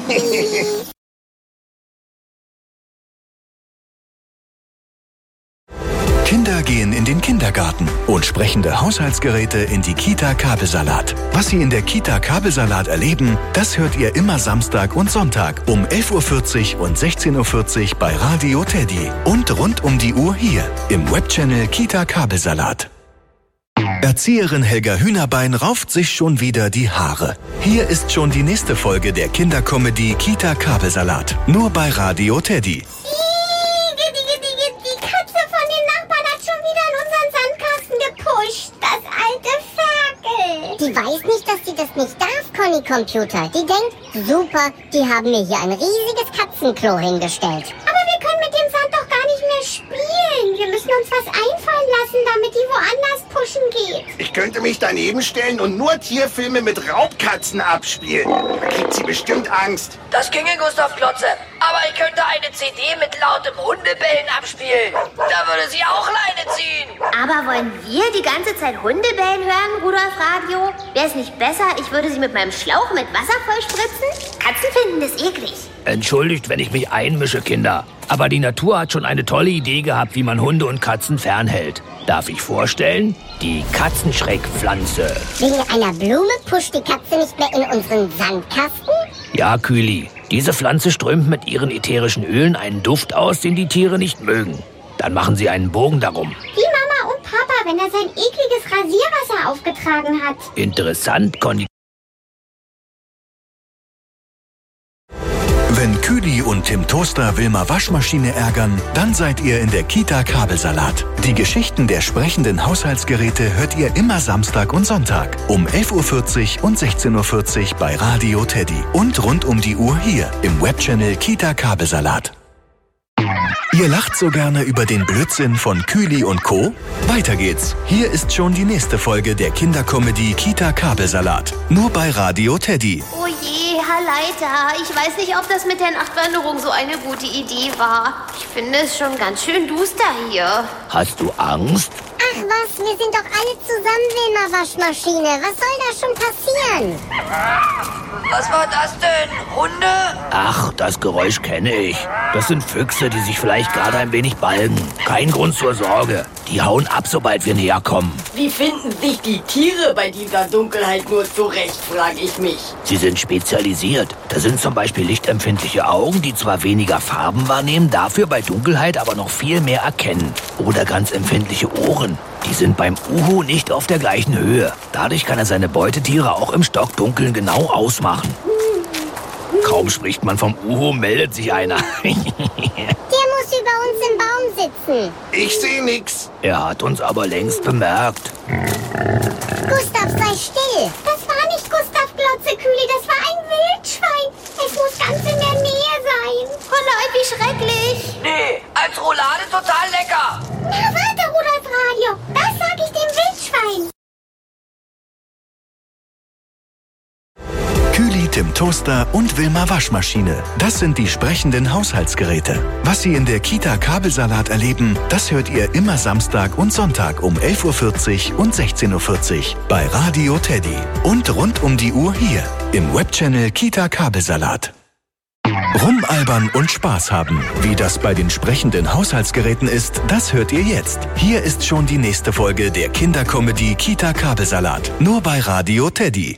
Kinder gehen in den Kindergarten und sprechende Haushaltsgeräte in die Kita Kabelsalat. Was Sie in der Kita Kabelsalat erleben, das hört ihr immer Samstag und Sonntag um elf Uhr vierzig und sechzehn Uhr vierzig bei Radio Teddy und rund um die Uhr hier im Webchannel Kita Kabelsalat. Erzieherin Helga Hühnerbein rauft sich schon wieder die Haare. Hier ist schon die nächste Folge der Kindercomedy Kita Kabelsalat. Nur bei Radio Teddy. Die weiß nicht, dass sie das nicht darf, Conny Computer. Die denkt, super, die haben mir hier ein riesiges Katzenklo hingestellt. Aber wir können mit dem Sand doch gar nicht mehr spielen. Wir müssen uns was einfallen lassen, damit die woanders pushen geht. Ich könnte mich daneben stellen und nur Tierfilme mit Raubkatzen abspielen. Da kriegt sie bestimmt Angst. Das ginge, Gustav Glotze. Aber ich könnte eine C D mit lautem Hundebellen abspielen. Da würde sie auch Leine ziehen. Aber wollen wir die ganze Zeit Hundebellen hören, Rudolf Radio? Wäre es nicht besser, ich würde sie mit meinem Schlauch mit Wasser vollspritzen? Katzen finden das eklig. Entschuldigt, wenn ich mich einmische, Kinder. Aber die Natur hat schon eine tolle Idee gehabt, wie man Hunde und Katzen fernhält. Darf ich vorstellen? Die Katzenschreckpflanze. Wegen einer Blume pusht die Katze nicht mehr in unseren Sandkasten? Ja, Kühli. Diese Pflanze strömt mit ihren ätherischen Ölen einen Duft aus, den die Tiere nicht mögen. Dann machen sie einen Bogen darum. Wie Mama und Papa, wenn er sein ekliges Rasierwasser aufgetragen hat. Interessant, Conny. Wenn Kühli und Tim Toaster Wilma Waschmaschine ärgern, dann seid ihr in der Kita Kabelsalat. Die Geschichten der sprechenden Haushaltsgeräte hört ihr immer Samstag und Sonntag um elf Uhr vierzig und sechzehn Uhr vierzig bei Radio Teddy und rund um die Uhr hier im Webchannel Kita Kabelsalat. Ihr lacht so gerne über den Blödsinn von Kühli und Co.? Weiter geht's. Hier ist schon die nächste Folge der Kindercomedy Kita Kabelsalat. Nur bei Radio Teddy. Oh je, Herr Leiter, ich weiß nicht, ob das mit der Nachtwanderung so eine gute Idee war. Ich finde es schon ganz schön duster hier. Hast du Angst? Ach was, wir sind doch alle zusammen, Wilma Waschmaschine. Was soll da schon passieren? Was war das denn? Hunde? Ach, das Geräusch kenne ich. Das sind Füchse, die sich vielleicht gerade ein wenig balgen. Kein Grund zur Sorge. Die hauen ab, sobald wir näher kommen. Wie finden sich die Tiere bei dieser Dunkelheit nur zurecht, frage ich mich. Sie sind spezialisiert. Da sind zum Beispiel lichtempfindliche Augen, die zwar weniger Farben wahrnehmen, dafür bei Dunkelheit aber noch viel mehr erkennen. Oder ganz empfindliche Ohren. Die sind beim Uhu nicht auf der gleichen Höhe. Dadurch kann er seine Beutetiere auch im Stockdunkeln genau ausmachen. Kaum spricht man vom Uhu, meldet sich einer. Der muss über uns im Baum sitzen. Ich sehe nix. Er hat uns aber längst bemerkt. Gustav, sei still. Das war nicht Gustav Glotze, Kühli, das war ein Wildschwein. Es muss ganz in der Nähe sein. Oh nein, wie schrecklich. Nee, als Roulade total lecker. Na, warte, Rudolf Radio. Das sag ich dem Wildschwein. Kühli, Tim Toaster und Wilma Waschmaschine. Das sind die sprechenden Haushaltsgeräte. Was Sie in der Kita Kabelsalat erleben, das hört ihr immer Samstag und Sonntag um elf Uhr vierzig und sechzehn Uhr vierzig bei Radio Teddy. Und rund um die Uhr hier im Webchannel Kita Kabelsalat. Rumalbern und Spaß haben. Wie das bei den sprechenden Haushaltsgeräten ist, das hört ihr jetzt. Hier ist schon die nächste Folge der Kindercomedy Kita Kabelsalat. Nur bei Radio Teddy.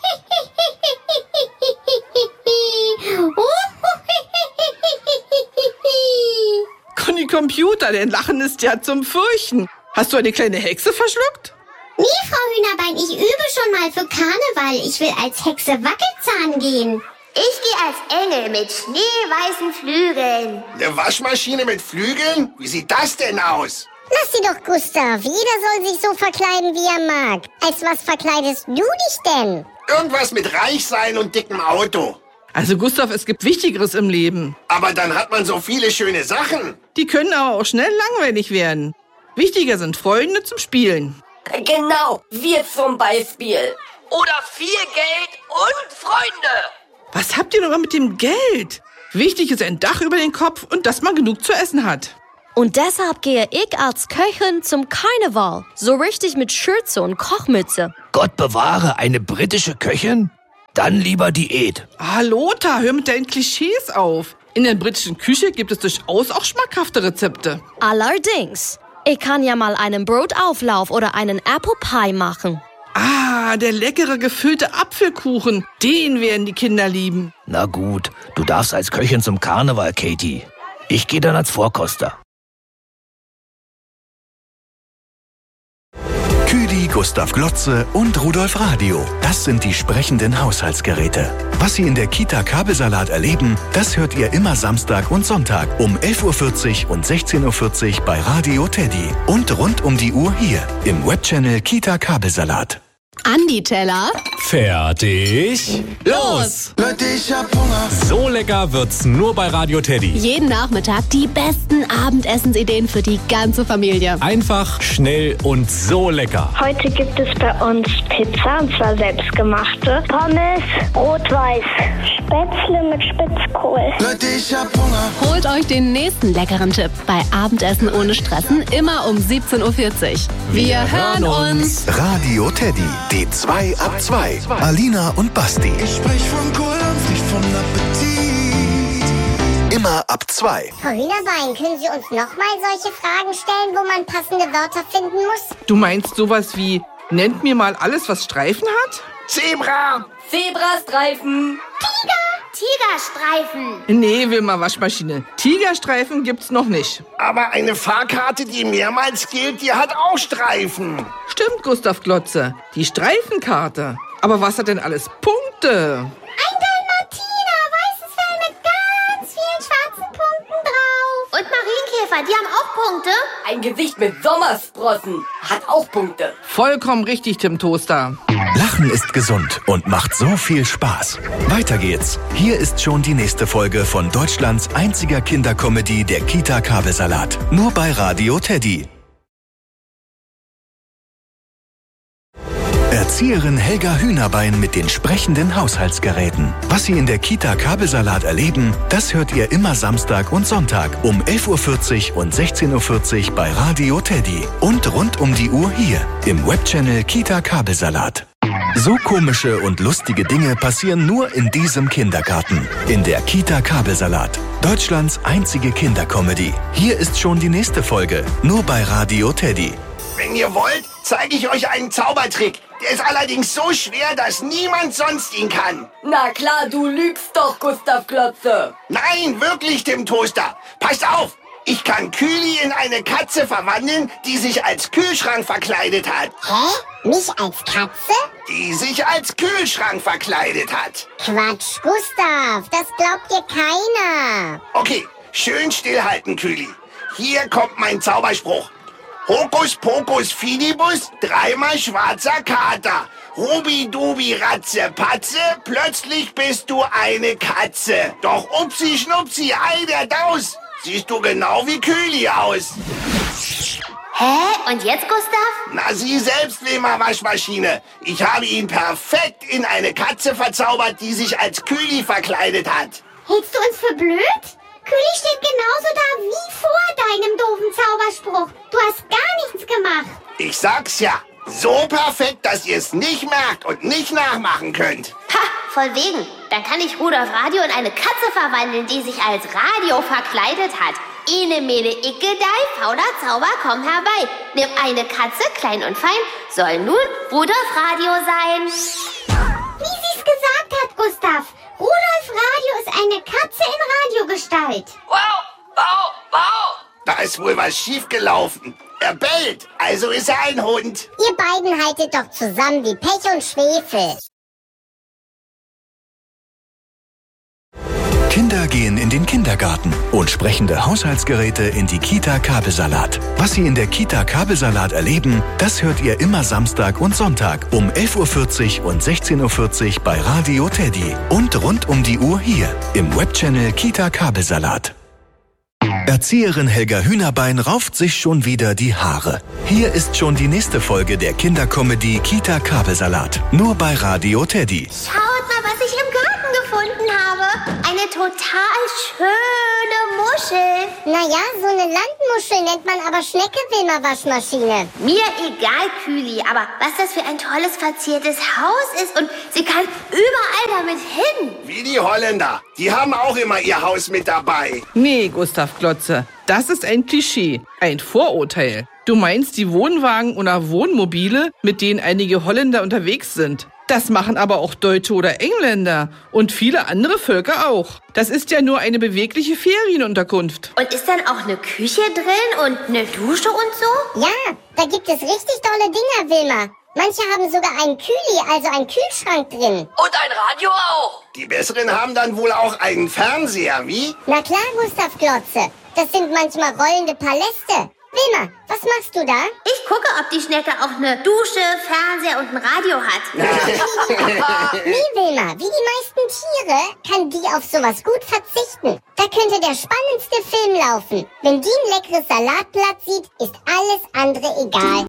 Conny Computer, dein Lachen ist ja zum Fürchten. Hast du eine kleine Hexe verschluckt? Nee, Frau Hühnerbein, ich übe schon mal für Karneval. Ich will als Hexe Wackelzahn gehen. Ich gehe als Engel mit schneeweißen Flügeln. Eine Waschmaschine mit Flügeln? Wie sieht das denn aus? Lass sie doch, Gustav. Jeder soll sich so verkleiden, wie er mag. Als was verkleidest du dich denn? Irgendwas mit Reichsein und dickem Auto. Also Gustav, es gibt Wichtigeres im Leben. Aber dann hat man so viele schöne Sachen. Die können aber auch schnell langweilig werden. Wichtiger sind Freunde zum Spielen. Genau, wir zum Beispiel. Oder viel Geld und Freunde. Was habt ihr noch mal mit dem Geld? Wichtig ist ein Dach über den Kopf und dass man genug zu essen hat. Und deshalb gehe ich als Köchin zum Karneval. So richtig mit Schürze und Kochmütze. Gott bewahre, eine britische Köchin? Dann lieber Diät. Ah, Lothar, hör mit deinen Klischees auf. In der britischen Küche gibt es durchaus auch schmackhafte Rezepte. Allerdings. Ich kann ja mal einen Brotauflauf oder einen Apple Pie machen. Ah, der leckere gefüllte Apfelkuchen. Den werden die Kinder lieben. Na gut, du darfst als Köchin zum Karneval, Katie. Ich gehe dann als Vorkoster. Küdi, Gustav Glotze und Rudolf Radio. Das sind die sprechenden Haushaltsgeräte. Was Sie in der Kita Kabelsalat erleben, das hört ihr immer Samstag und Sonntag um elf Uhr vierzig und sechzehn Uhr vierzig bei Radio Teddy. Und rund um die Uhr hier im Webchannel Kita Kabelsalat. Andi Teller. Fertig. Los! Leute, ich hab Hunger. So lecker wird's nur bei Radio Teddy. Jeden Nachmittag die besten Abendessensideen für die ganze Familie. Einfach, schnell und so lecker. Heute gibt es bei uns Pizza, und zwar selbstgemachte. Pommes, rot-weiß. Spätzle mit Spitzkohl. Leute, ich hab Hunger. Holt euch den nächsten leckeren Tipp bei Abendessen ohne Stressen, immer um siebzehn Uhr vierzig. Wir, Wir hören uns. Radio Teddy, die zwei ab zwei. Alina und Basti. Ich sprech von Kohl und nicht von Appetit. Immer ab zwei. Frau Hühnerbein, können Sie uns nochmal solche Fragen stellen, wo man passende Wörter finden muss? Du meinst sowas wie, nennt mir mal alles, was Streifen hat? Zebra. Zebrastreifen. Tiger. Tigerstreifen. Nee, Wilma Waschmaschine. Tigerstreifen gibt's noch nicht. Aber eine Fahrkarte, die mehrmals gilt, die hat auch Streifen. Stimmt, Gustav Glotze. Die Streifenkarte. Aber was hat denn alles Punkte? Ein Dalmatiner, weißes Fell mit ganz vielen schwarzen Punkten drauf. Und Marienkäfer, die haben auch Punkte. Ein Gesicht mit Sommersprossen hat auch Punkte. Vollkommen richtig, Tim Toaster. Lachen ist gesund und macht so viel Spaß. Weiter geht's. Hier ist schon die nächste Folge von Deutschlands einziger Kindercomedy, der Kita Kabelsalat. Nur bei Radio Teddy. Erzieherin Helga Hühnerbein mit den sprechenden Haushaltsgeräten. Was Sie in der Kita Kabelsalat erleben, das hört ihr immer Samstag und Sonntag um elf Uhr vierzig und sechzehn Uhr vierzig bei Radio Teddy. Und rund um die Uhr hier im Webchannel Kita Kabelsalat. So komische und lustige Dinge passieren nur in diesem Kindergarten. In der Kita Kabelsalat. Deutschlands einzige Kindercomedy. Hier ist schon die nächste Folge. Nur bei Radio Teddy. Wenn ihr wollt, zeige ich euch einen Zaubertrick. Der ist allerdings so schwer, dass niemand sonst ihn kann. Na klar, du lügst doch, Gustav Glotze. Nein, wirklich, Tim Toaster. Passt auf, ich kann Kühli in eine Katze verwandeln, die sich als Kühlschrank verkleidet hat. Hä? Mich als Katze? Die sich als Kühlschrank verkleidet hat. Quatsch, Gustav, das glaubt dir keiner. Okay, schön stillhalten, Kühli. Hier kommt mein Zauberspruch. Hokus pokus fidibus, dreimal schwarzer Kater. Rubi-dubi ratze patze, plötzlich bist du eine Katze. Doch upsi schnupsi, ei der Daus, siehst du genau wie Kühli aus. Hä? Und jetzt, Gustav? Na, Sie selbst, Wilma Waschmaschine. Ich habe ihn perfekt in eine Katze verzaubert, die sich als Kühli verkleidet hat. Hältst du uns für blöd? Kühli steht genauso da wie vor deinem doofen Zauberspruch. Du hast gar nichts gemacht. Ich sag's ja. So perfekt, dass ihr es nicht merkt und nicht nachmachen könnt. Ha, voll wegen. Dann kann ich Rudolf Radio in eine Katze verwandeln, die sich als Radio verkleidet hat. Ene, mene, icke, dei, fauler Zauber, komm herbei. Nimm eine Katze, klein und fein, soll nun Rudolf Radio sein. Wie sie's gesagt hat, Gustav. Rudolf Radio ist eine Katze in Radiogestalt. Wow, wow, wow. Da ist wohl was schiefgelaufen. Er bellt, also ist er ein Hund. Ihr beiden haltet doch zusammen wie Pech und Schwefel. Kinder gehen in den Kindergarten und sprechende Haushaltsgeräte in die Kita Kabelsalat. Was Sie in der Kita Kabelsalat erleben, das hört ihr immer Samstag und Sonntag um elf Uhr vierzig und sechzehn Uhr vierzig bei Radio Teddy. Und rund um die Uhr hier im Webchannel Kita Kabelsalat. Erzieherin Helga Hühnerbein rauft sich schon wieder die Haare. Hier ist schon die nächste Folge der Kindercomedy Kita Kabelsalat. Nur bei Radio Teddy. Schaut mal, was ich im Garten gefunden habe. eine total schöne Muschel. Naja, so eine Landmuschel nennt man aber Schnecke, Wilma Waschmaschine. Mir egal, Küli, aber was das für ein tolles, verziertes Haus ist und sie kann überall damit hin. Wie die Holländer. Die haben auch immer ihr Haus mit dabei. Nee, Gustav Glotze, das ist ein Klischee, ein Vorurteil. Du meinst die Wohnwagen oder Wohnmobile, mit denen einige Holländer unterwegs sind. Das machen aber auch Deutsche oder Engländer und viele andere Völker auch. Das ist ja nur eine bewegliche Ferienunterkunft. Und ist dann auch eine Küche drin und eine Dusche und so? Ja, da gibt es richtig tolle Dinger, Wilma. Manche haben sogar einen Kühli, also einen Kühlschrank drin. Und ein Radio auch. Die Besseren haben dann wohl auch einen Fernseher, wie? Na klar, Gustav Glotze. Das sind manchmal rollende Paläste. Wilma, was machst du da? Ich gucke, ob die Schnecke auch eine Dusche, Fernseher und ein Radio hat. Nee, Wilma, wie die meisten Tiere kann die auf sowas gut verzichten. Da könnte der spannendste Film laufen. Wenn die ein leckeres Salatblatt sieht, ist alles andere egal.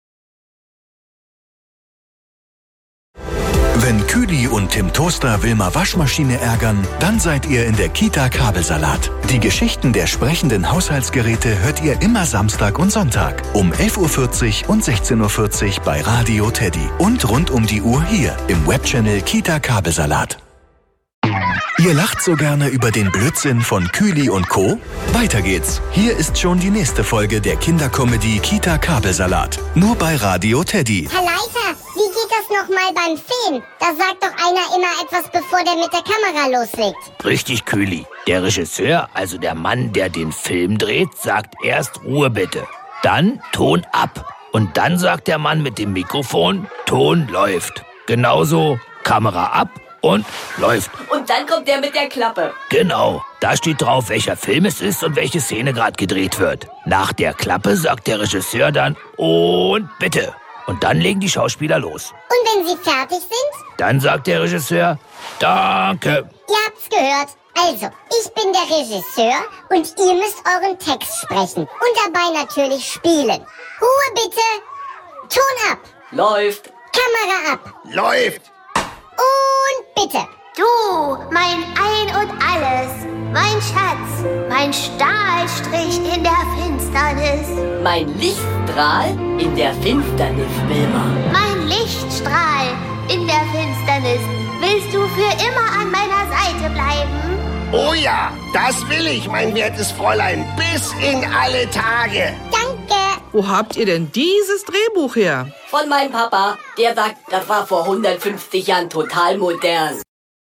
Wenn Küli und Tim Toaster Wilma Waschmaschine ärgern, dann seid ihr in der Kita Kabelsalat. Die Geschichten der sprechenden Haushaltsgeräte hört ihr immer Samstag und Sonntag um elf Uhr vierzig und sechzehn Uhr vierzig bei Radio Teddy und rund um die Uhr hier im Webchannel Kita Kabelsalat. Ihr lacht so gerne über den Blödsinn von Küli und Co.? Weiter geht's. Hier ist schon die nächste Folge der Kindercomedy Kita Kabelsalat. Nur bei Radio Teddy. Herr Leiter, wie geht das nochmal beim Film? Da sagt doch einer immer etwas, bevor der mit der Kamera loslegt. Richtig, Küli. Der Regisseur, also der Mann, der den Film dreht, sagt erst Ruhe bitte. Dann Ton ab. Und dann sagt der Mann mit dem Mikrofon, Ton läuft. Genauso Kamera ab. Und läuft. Und dann kommt der mit der Klappe. Genau. Da steht drauf, welcher Film es ist und welche Szene gerade gedreht wird. Nach der Klappe sagt der Regisseur dann und bitte. Und dann legen die Schauspieler los. Und wenn sie fertig sind? Dann sagt der Regisseur, danke. Ihr habt's gehört. Also, ich bin der Regisseur und ihr müsst euren Text sprechen. Und dabei natürlich spielen. Ruhe bitte. Ton ab. Läuft. Kamera ab. Läuft. Und bitte. Du, mein Ein und Alles, mein Schatz, mein Stahlstrich in der Finsternis. Mein Lichtstrahl in der Finsternis, Wilma. Mein Lichtstrahl in der Finsternis. Willst du für immer an meiner Seite bleiben? Oh ja, das will ich, mein wertes Fräulein, bis in alle Tage. Danke. Wo habt ihr denn dieses Drehbuch her? Von meinem Papa. Der sagt, das war vor hundertfünfzig Jahren total modern.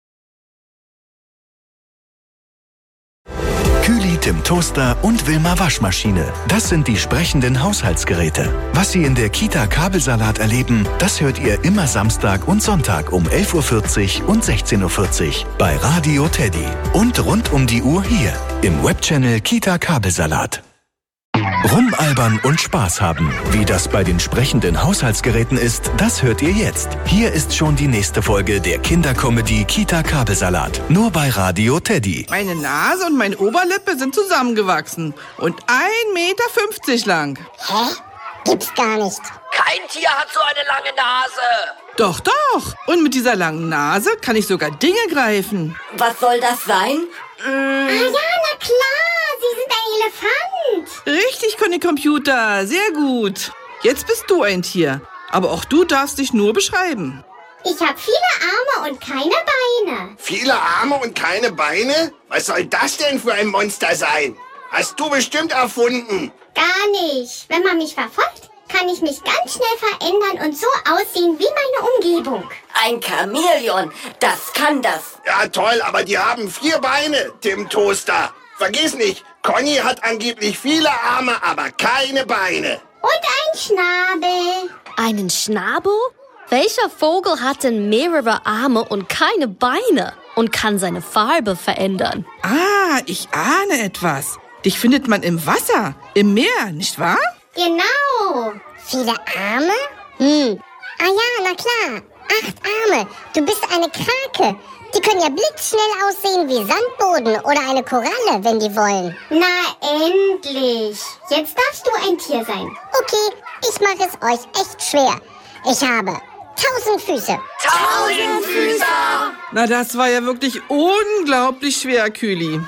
Küli, Tim Toaster und Wilma Waschmaschine. Das sind die sprechenden Haushaltsgeräte. Was Sie in der Kita Kabelsalat erleben, das hört ihr immer Samstag und Sonntag um elf Uhr vierzig und sechzehn Uhr vierzig bei Radio Teddy. Und rund um die Uhr hier im Webchannel Kita Kabelsalat. Rumalbern und Spaß haben. Wie das bei den sprechenden Haushaltsgeräten ist, das hört ihr jetzt. Hier ist schon die nächste Folge der Kindercomedy Kita Kabelsalat. Nur bei Radio Teddy. Meine Nase und meine Oberlippe sind zusammengewachsen und ein Meter fünfzig lang. Hä? Gibt's gar nicht. Kein Tier hat so eine lange Nase. Doch, doch. Und mit dieser langen Nase kann ich sogar Dinge greifen. Was soll das sein? Ah ja, na klar. Sie sind ein Elefant. Richtig, Conny Computer. Sehr gut. Jetzt bist du ein Tier. Aber auch du darfst dich nur beschreiben. Ich habe viele Arme und keine Beine. Viele Arme und keine Beine? Was soll das denn für ein Monster sein? Hast du bestimmt erfunden. Gar nicht. Wenn man mich verfolgt, kann ich mich ganz schnell verändern und so aussehen wie meine Umgebung. Ein Chamäleon, das kann das. Ja, toll, aber die haben vier Beine, Tim Toaster. Vergiss nicht, Conny hat angeblich viele Arme, aber keine Beine. Und ein Schnabel. Einen Schnabel? Welcher Vogel hat denn mehrere Arme und keine Beine und kann seine Farbe verändern? Ah, ich ahne etwas. Dich findet man im Wasser, im Meer, nicht wahr? Genau. Viele Arme? Hm. Ah ja, na klar. Acht Arme. Du bist eine Krake. Die können ja blitzschnell aussehen wie Sandboden oder eine Koralle, wenn die wollen. Na endlich. Jetzt darfst du ein Tier sein. Okay, ich mache es euch echt schwer. Ich habe Tausendfüße. Tausendfüßer! Na, das war ja wirklich unglaublich schwer, Küli.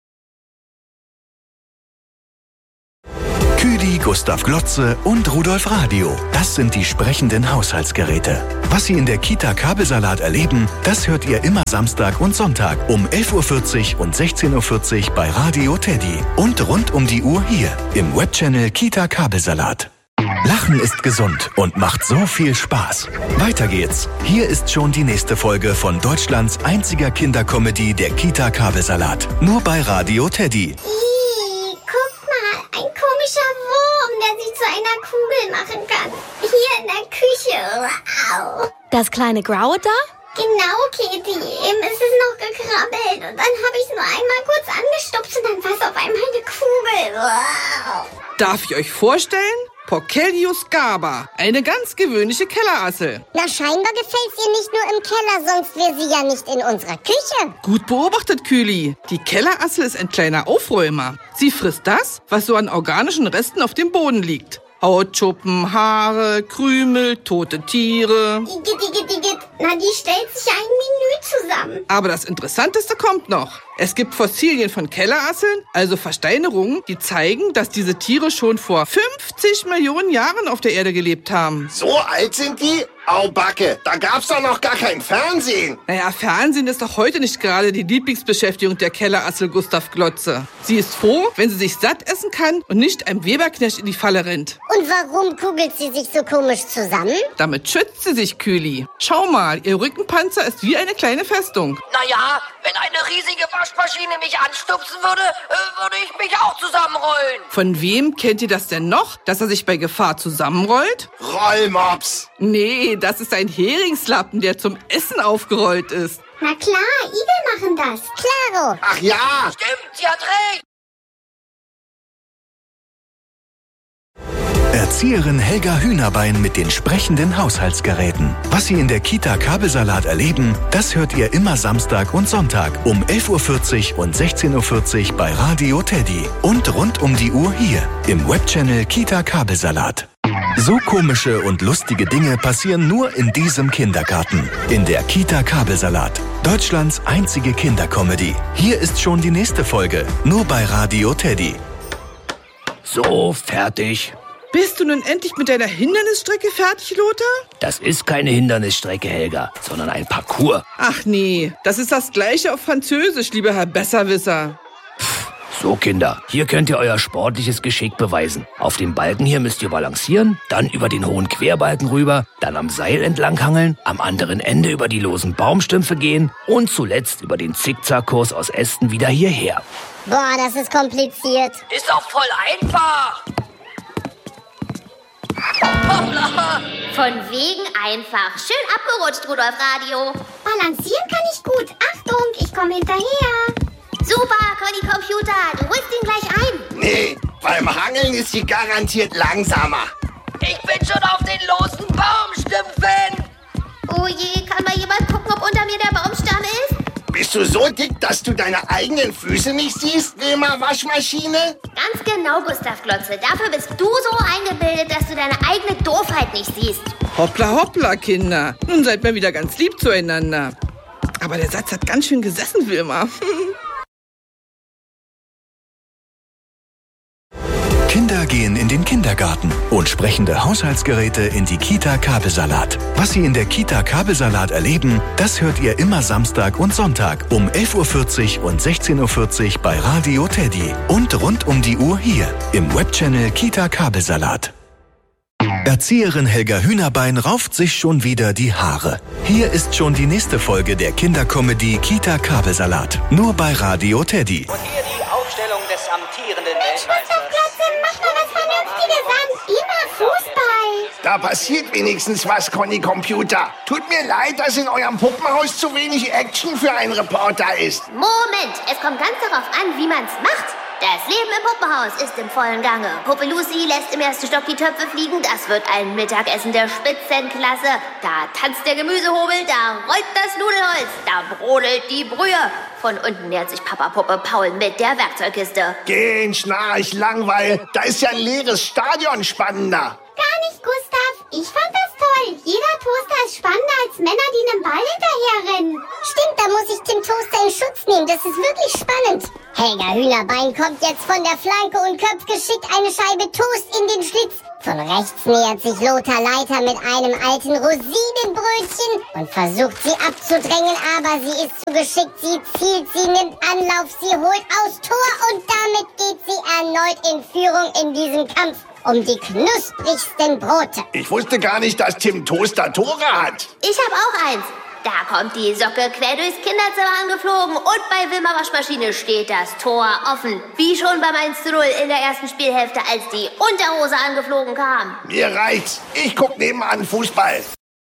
Küdi, Gustav Glotze und Rudolf Radio. Das sind die sprechenden Haushaltsgeräte. Was Sie in der Kita Kabelsalat erleben, das hört ihr immer Samstag und Sonntag um elf Uhr vierzig und sechzehn Uhr vierzig bei Radio Teddy. Und rund um die Uhr hier im Webchannel Kita Kabelsalat. Lachen ist gesund und macht so viel Spaß. Weiter geht's. Hier ist schon die nächste Folge von Deutschlands einziger Kindercomedy, der Kita Kabelsalat. Nur bei Radio Teddy. Ih, guck mal, ein komischer Wurm, der sich zu einer Kugel machen kann. Hier in der Küche. Au. Das kleine Graue da? Genau, Kitty. Eben ist es noch gekrabbelt. Und dann habe ich es nur einmal kurz angestupst und dann war es auf einmal eine Kugel. Wow. Darf ich euch vorstellen? Porcellius Gaba, eine ganz gewöhnliche Kellerassel. Na, scheinbar gefällt ihr nicht nur im Keller, sonst wäre sie ja nicht in unserer Küche. Gut beobachtet, Küli. Die Kellerassel ist ein kleiner Aufräumer. Sie frisst das, was so an organischen Resten auf dem Boden liegt. Hautschuppen, Haare, Krümel, tote Tiere. Igitt, igitt, igitt. Na, die stellt sich ein Menü zusammen. Aber das Interessanteste kommt noch. Es gibt Fossilien von Kellerasseln, also Versteinerungen, die zeigen, dass diese Tiere schon vor fünfzig Millionen Jahren auf der Erde gelebt haben. So alt sind die? Au Backe, da gab's doch noch gar kein Fernsehen. Naja, Fernsehen ist doch heute nicht gerade die Lieblingsbeschäftigung der Kellerassel Gustav Glotze. Sie ist froh, wenn sie sich satt essen kann und nicht einem Weberknecht in die Falle rennt. Und warum kugelt sie sich so komisch zusammen? Damit schützt sie sich, Küli. Schau mal, ihr Rückenpanzer ist wie eine kleine Festung. Naja, wenn eine riesige Waschmaschine mich anstupsen würde, äh, würde ich mich auch zusammenrollen. Von wem kennt ihr das denn noch, dass er sich bei Gefahr zusammenrollt? Rollmops. Nee, das ist ein Heringslappen, der zum Essen aufgerollt ist. Na klar, Igel machen das. Klaro. Ach ja. Stimmt, sie hat recht. Erzieherin Helga Hühnerbein mit den sprechenden Haushaltsgeräten. Was Sie in der Kita Kabelsalat erleben, das hört ihr immer Samstag und Sonntag um elf Uhr vierzig und sechzehn Uhr vierzig bei Radio Teddy. Und rund um die Uhr hier im Webchannel Kita Kabelsalat. So komische und lustige Dinge passieren nur in diesem Kindergarten. In der Kita Kabelsalat. Deutschlands einzige Kindercomedy. Hier ist schon die nächste Folge. Nur bei Radio Teddy. So, fertig. Bist du nun endlich mit deiner Hindernisstrecke fertig, Lothar? Das ist keine Hindernisstrecke, Helga, sondern ein Parcours. Ach nee, das ist das Gleiche auf Französisch, lieber Herr Besserwisser. So, Kinder, hier könnt ihr euer sportliches Geschick beweisen. Auf dem Balken hier müsst ihr balancieren, dann über den hohen Querbalken rüber, dann am Seil entlanghangeln, am anderen Ende über die losen Baumstümpfe gehen und zuletzt über den Zickzackkurs aus Ästen wieder hierher. Boah, das ist kompliziert. Ist doch voll einfach. Hoppla. Von wegen einfach. Schön abgerutscht, Rudolf Radio. Balancieren kann ich gut. Achtung, ich komme hinterher. Super, Conny Computer, du holst ihn gleich ein. Nee, beim Hangeln ist sie garantiert langsamer. Ich bin schon auf den losen Baumstümpfen. Oh je, kann mal jemand gucken, ob unter mir der Baumstamm ist? Bist du so dick, dass du deine eigenen Füße nicht siehst, Wilma Waschmaschine? Ganz genau, Gustav Glotze. Dafür bist du so eingebildet, dass du deine eigene Doofheit nicht siehst. Hoppla, hoppla, Kinder. Nun seid mal wieder ganz lieb zueinander. Aber der Satz hat ganz schön gesessen, Wilma. Kinder gehen in den Kindergarten und sprechende Haushaltsgeräte in die Kita Kabelsalat. Was Sie in der Kita Kabelsalat erleben, das hört ihr immer Samstag und Sonntag um elf Uhr vierzig und sechzehn Uhr vierzig bei Radio Teddy. Und rund um die Uhr hier im Webchannel Kita Kabelsalat. Erzieherin Helga Hühnerbein rauft sich schon wieder die Haare. Hier ist schon die nächste Folge der Kindercomedy Kita Kabelsalat. Nur bei Radio Teddy. Und hier die Aufstellung des amtierenden Mensch, Gustav Glotze, mach mal was Vernünftiges an. Immer Fußball. Da passiert wenigstens was, Conny Computer. Tut mir leid, dass in eurem Puppenhaus zu wenig Action für einen Reporter ist. Moment, es kommt ganz darauf an, wie man's macht. Das Leben im Puppenhaus ist im vollen Gange. Puppe Lucy lässt im ersten Stock die Töpfe fliegen. Das wird ein Mittagessen der Spitzenklasse. Da tanzt der Gemüsehobel, da rollt das Nudelholz, da brodelt die Brühe. Von unten nähert sich Papa Puppe Paul mit der Werkzeugkiste. Gehen, Schnarch, Langweil. Da ist ja ein leeres Stadion spannender. Gar nicht, Gustav. Ich fand das toll. toll. Jeder Toaster ist spannender als Männer, die einem Ball hinterherrennen. Stimmt, da muss ich Tim Toaster in Schutz nehmen. Das ist wirklich spannend. Helga Hühnerbein kommt jetzt von der Flanke und köpft geschickt eine Scheibe Toast in den Schlitz. Von rechts nähert sich Lothar Leiter mit einem alten Rosinenbrötchen und versucht sie abzudrängen, aber sie ist zu geschickt. Sie zielt, sie nimmt Anlauf, sie holt aus Tor und damit geht sie erneut in Führung in diesem Kampf um die knusprigsten Brote. Ich wusste gar nicht, dass Tim Toaster Tore hat. Ich hab auch eins. Da kommt die Socke quer durchs Kinderzimmer angeflogen und bei Wilma Waschmaschine steht das Tor offen. Wie schon beim eins zu null in der ersten Spielhälfte, als die Unterhose angeflogen kam. Mir reicht's. Ich guck nebenan Fußball.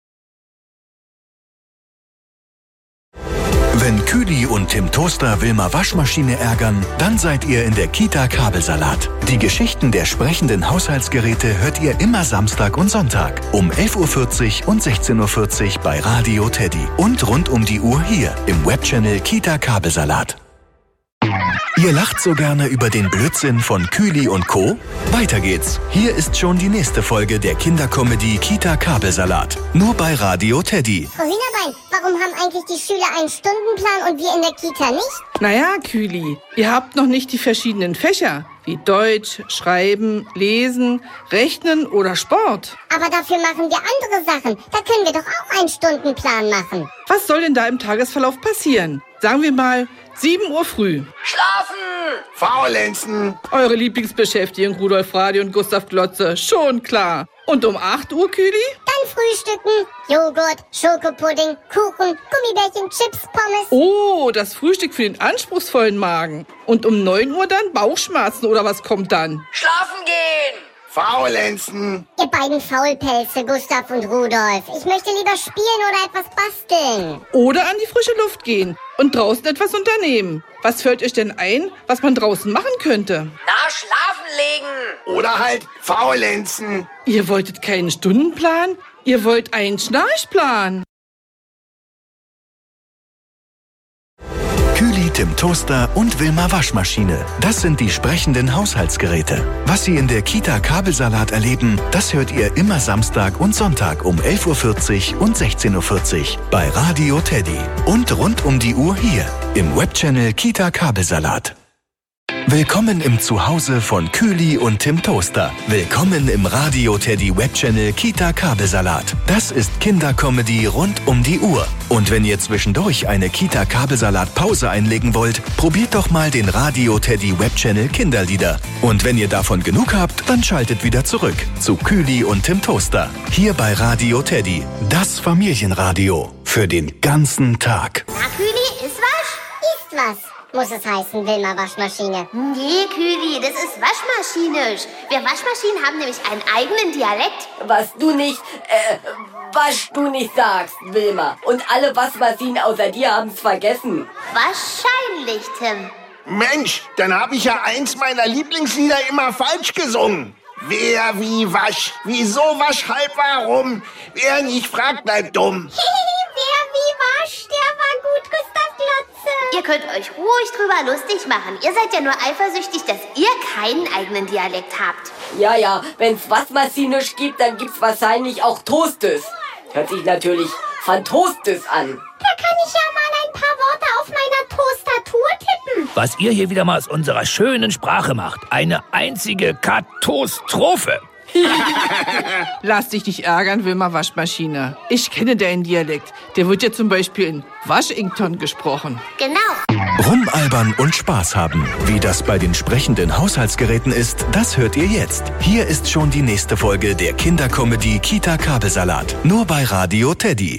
Wenn Küli und Tim Toaster Wilma Waschmaschine ärgern, dann seid ihr in der Kita Kabelsalat. Die Geschichten der sprechenden Haushaltsgeräte hört ihr immer Samstag und Sonntag um elf Uhr vierzig und sechzehn Uhr vierzig bei Radio Teddy und rund um die Uhr hier im Webchannel Kita Kabelsalat. Ihr lacht so gerne über den Blödsinn von Küli und Co.? Weiter geht's. Hier ist schon die nächste Folge der Kindercomedy Kita Kabelsalat. Nur bei Radio Teddy. Frau Hühnerbein, warum haben eigentlich die Schüler einen Stundenplan und wir in der Kita nicht? Naja, Küli, ihr habt noch nicht die verschiedenen Fächer, wie Deutsch, Schreiben, Lesen, Rechnen oder Sport. Aber dafür machen wir andere Sachen. Da können wir doch auch einen Stundenplan machen. Was soll denn da im Tagesverlauf passieren? Sagen wir mal sieben Uhr früh. Schlafen! Faulenzen! Eure Lieblingsbeschäftigung Rudolf Radio und Gustav Glotze, schon klar. Und um acht Uhr, Küli? Dann frühstücken. Joghurt, Schokopudding, Kuchen, Gummibärchen, Chips, Pommes. Oh, das Frühstück für den anspruchsvollen Magen. Und um neun Uhr dann Bauchschmerzen oder was kommt dann? Schlafen gehen! Faulenzen! Ihr beiden Faulpelze, Gustav und Rudolf. Ich möchte lieber spielen oder etwas basteln. Oder an die frische Luft gehen und draußen etwas unternehmen. Was fällt euch denn ein, was man draußen machen könnte? Na, schlafen legen! Oder halt faulenzen! Ihr wolltet keinen Stundenplan? Ihr wollt einen Schnarchplan? Küli, Tim Toaster und Wilma Waschmaschine. Das sind die sprechenden Haushaltsgeräte. Was Sie in der Kita Kabelsalat erleben, das hört ihr immer Samstag und Sonntag um elf Uhr vierzig und sechzehn Uhr vierzig bei Radio Teddy. Und rund um die Uhr hier im Webchannel Kita Kabelsalat. Willkommen im Zuhause von Küli und Tim Toaster. Willkommen im Radio Teddy Webchannel Kita Kabelsalat. Das ist Kindercomedy rund um die Uhr. Und wenn ihr zwischendurch eine Kita Kabelsalat Pause einlegen wollt, probiert doch mal den Radio Teddy Webchannel Kinderlieder. Und wenn ihr davon genug habt, dann schaltet wieder zurück zu Küli und Tim Toaster. Hier bei Radio Teddy. Das Familienradio. Für den ganzen Tag. Na, Küli, ist was? Ist was. Muss es heißen, Wilma Waschmaschine. Nee, Küli, das ist waschmaschinisch. Wir Waschmaschinen haben nämlich einen eigenen Dialekt. Was du nicht, äh, was du nicht sagst, Wilma. Und alle Waschmaschinen außer dir haben's vergessen. Wahrscheinlich, Tim. Mensch, dann habe ich ja eins meiner Lieblingslieder immer falsch gesungen. Wer, wie, wasch, wieso, weshalb, warum? Wer nicht fragt, bleibt dumm. Wer, wie, wasch, der war gut, Gustav Glotze. Ihr könnt euch ruhig drüber lustig machen. Ihr seid ja nur eifersüchtig, dass ihr keinen eigenen Dialekt habt. Ja, ja, wenn's waschmaschinisch gibt, dann gibt's wahrscheinlich auch Toastes. Hört sich natürlich Fantostes an. Da kann ich ja mal ein paar Worte auf meiner Toastatur tippen. Was ihr hier wieder mal aus unserer schönen Sprache macht. Eine einzige Katastrophe. Lass dich nicht ärgern, Wilma Waschmaschine. Ich kenne deinen Dialekt. Der wird ja zum Beispiel in Washington gesprochen. Genau. Rumalbern und Spaß haben. Wie das bei den sprechenden Haushaltsgeräten ist, das hört ihr jetzt. Hier ist schon die nächste Folge der Kindercomedy Kita Kabelsalat. Nur bei Radio Teddy.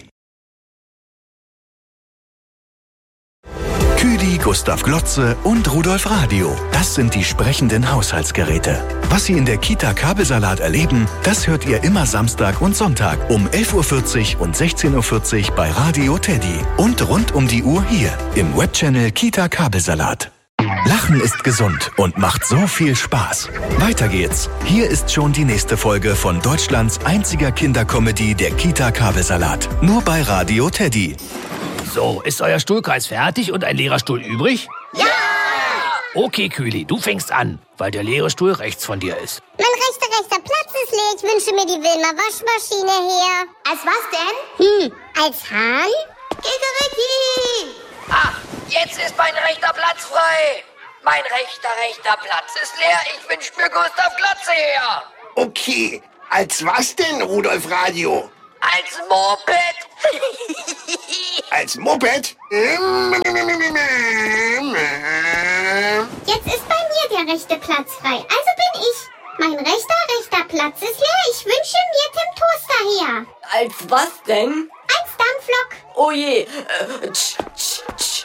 Küli, Gustav Glotze und Rudolf Radio. Das sind die sprechenden Haushaltsgeräte. Was Sie in der Kita Kabelsalat erleben, das hört ihr immer Samstag und Sonntag um elf Uhr vierzig und sechzehn Uhr vierzig bei Radio Teddy. Und rund um die Uhr hier im Webchannel Kita Kabelsalat. Lachen ist gesund und macht so viel Spaß. Weiter geht's. Hier ist schon die nächste Folge von Deutschlands einziger Kindercomedy der Kita Kabelsalat. Nur bei Radio Teddy. So, ist euer Stuhlkreis fertig und ein leerer Stuhl übrig? Ja! Okay, Küli, du fängst an, weil der leere Stuhl rechts von dir ist. Mein rechter rechter Platz ist leer. Ich wünsche mir die Wilma Waschmaschine her. Als was denn? Hm, als Hahn? Kikeriki! Ah, jetzt ist mein rechter Platz frei. Mein rechter, rechter Platz ist leer. Ich wünsche mir Gustav Glotze her. Okay, als was denn, Rudolf Radio? Als Moped. Als Moped? Jetzt ist bei mir der rechte Platz frei. Also bin ich. Mein rechter, rechter Platz ist leer. Ich wünsche mir Tim Toaster her. Als was denn? Als Dampflok. Oh je. Äh, tsch, tsch, tsch.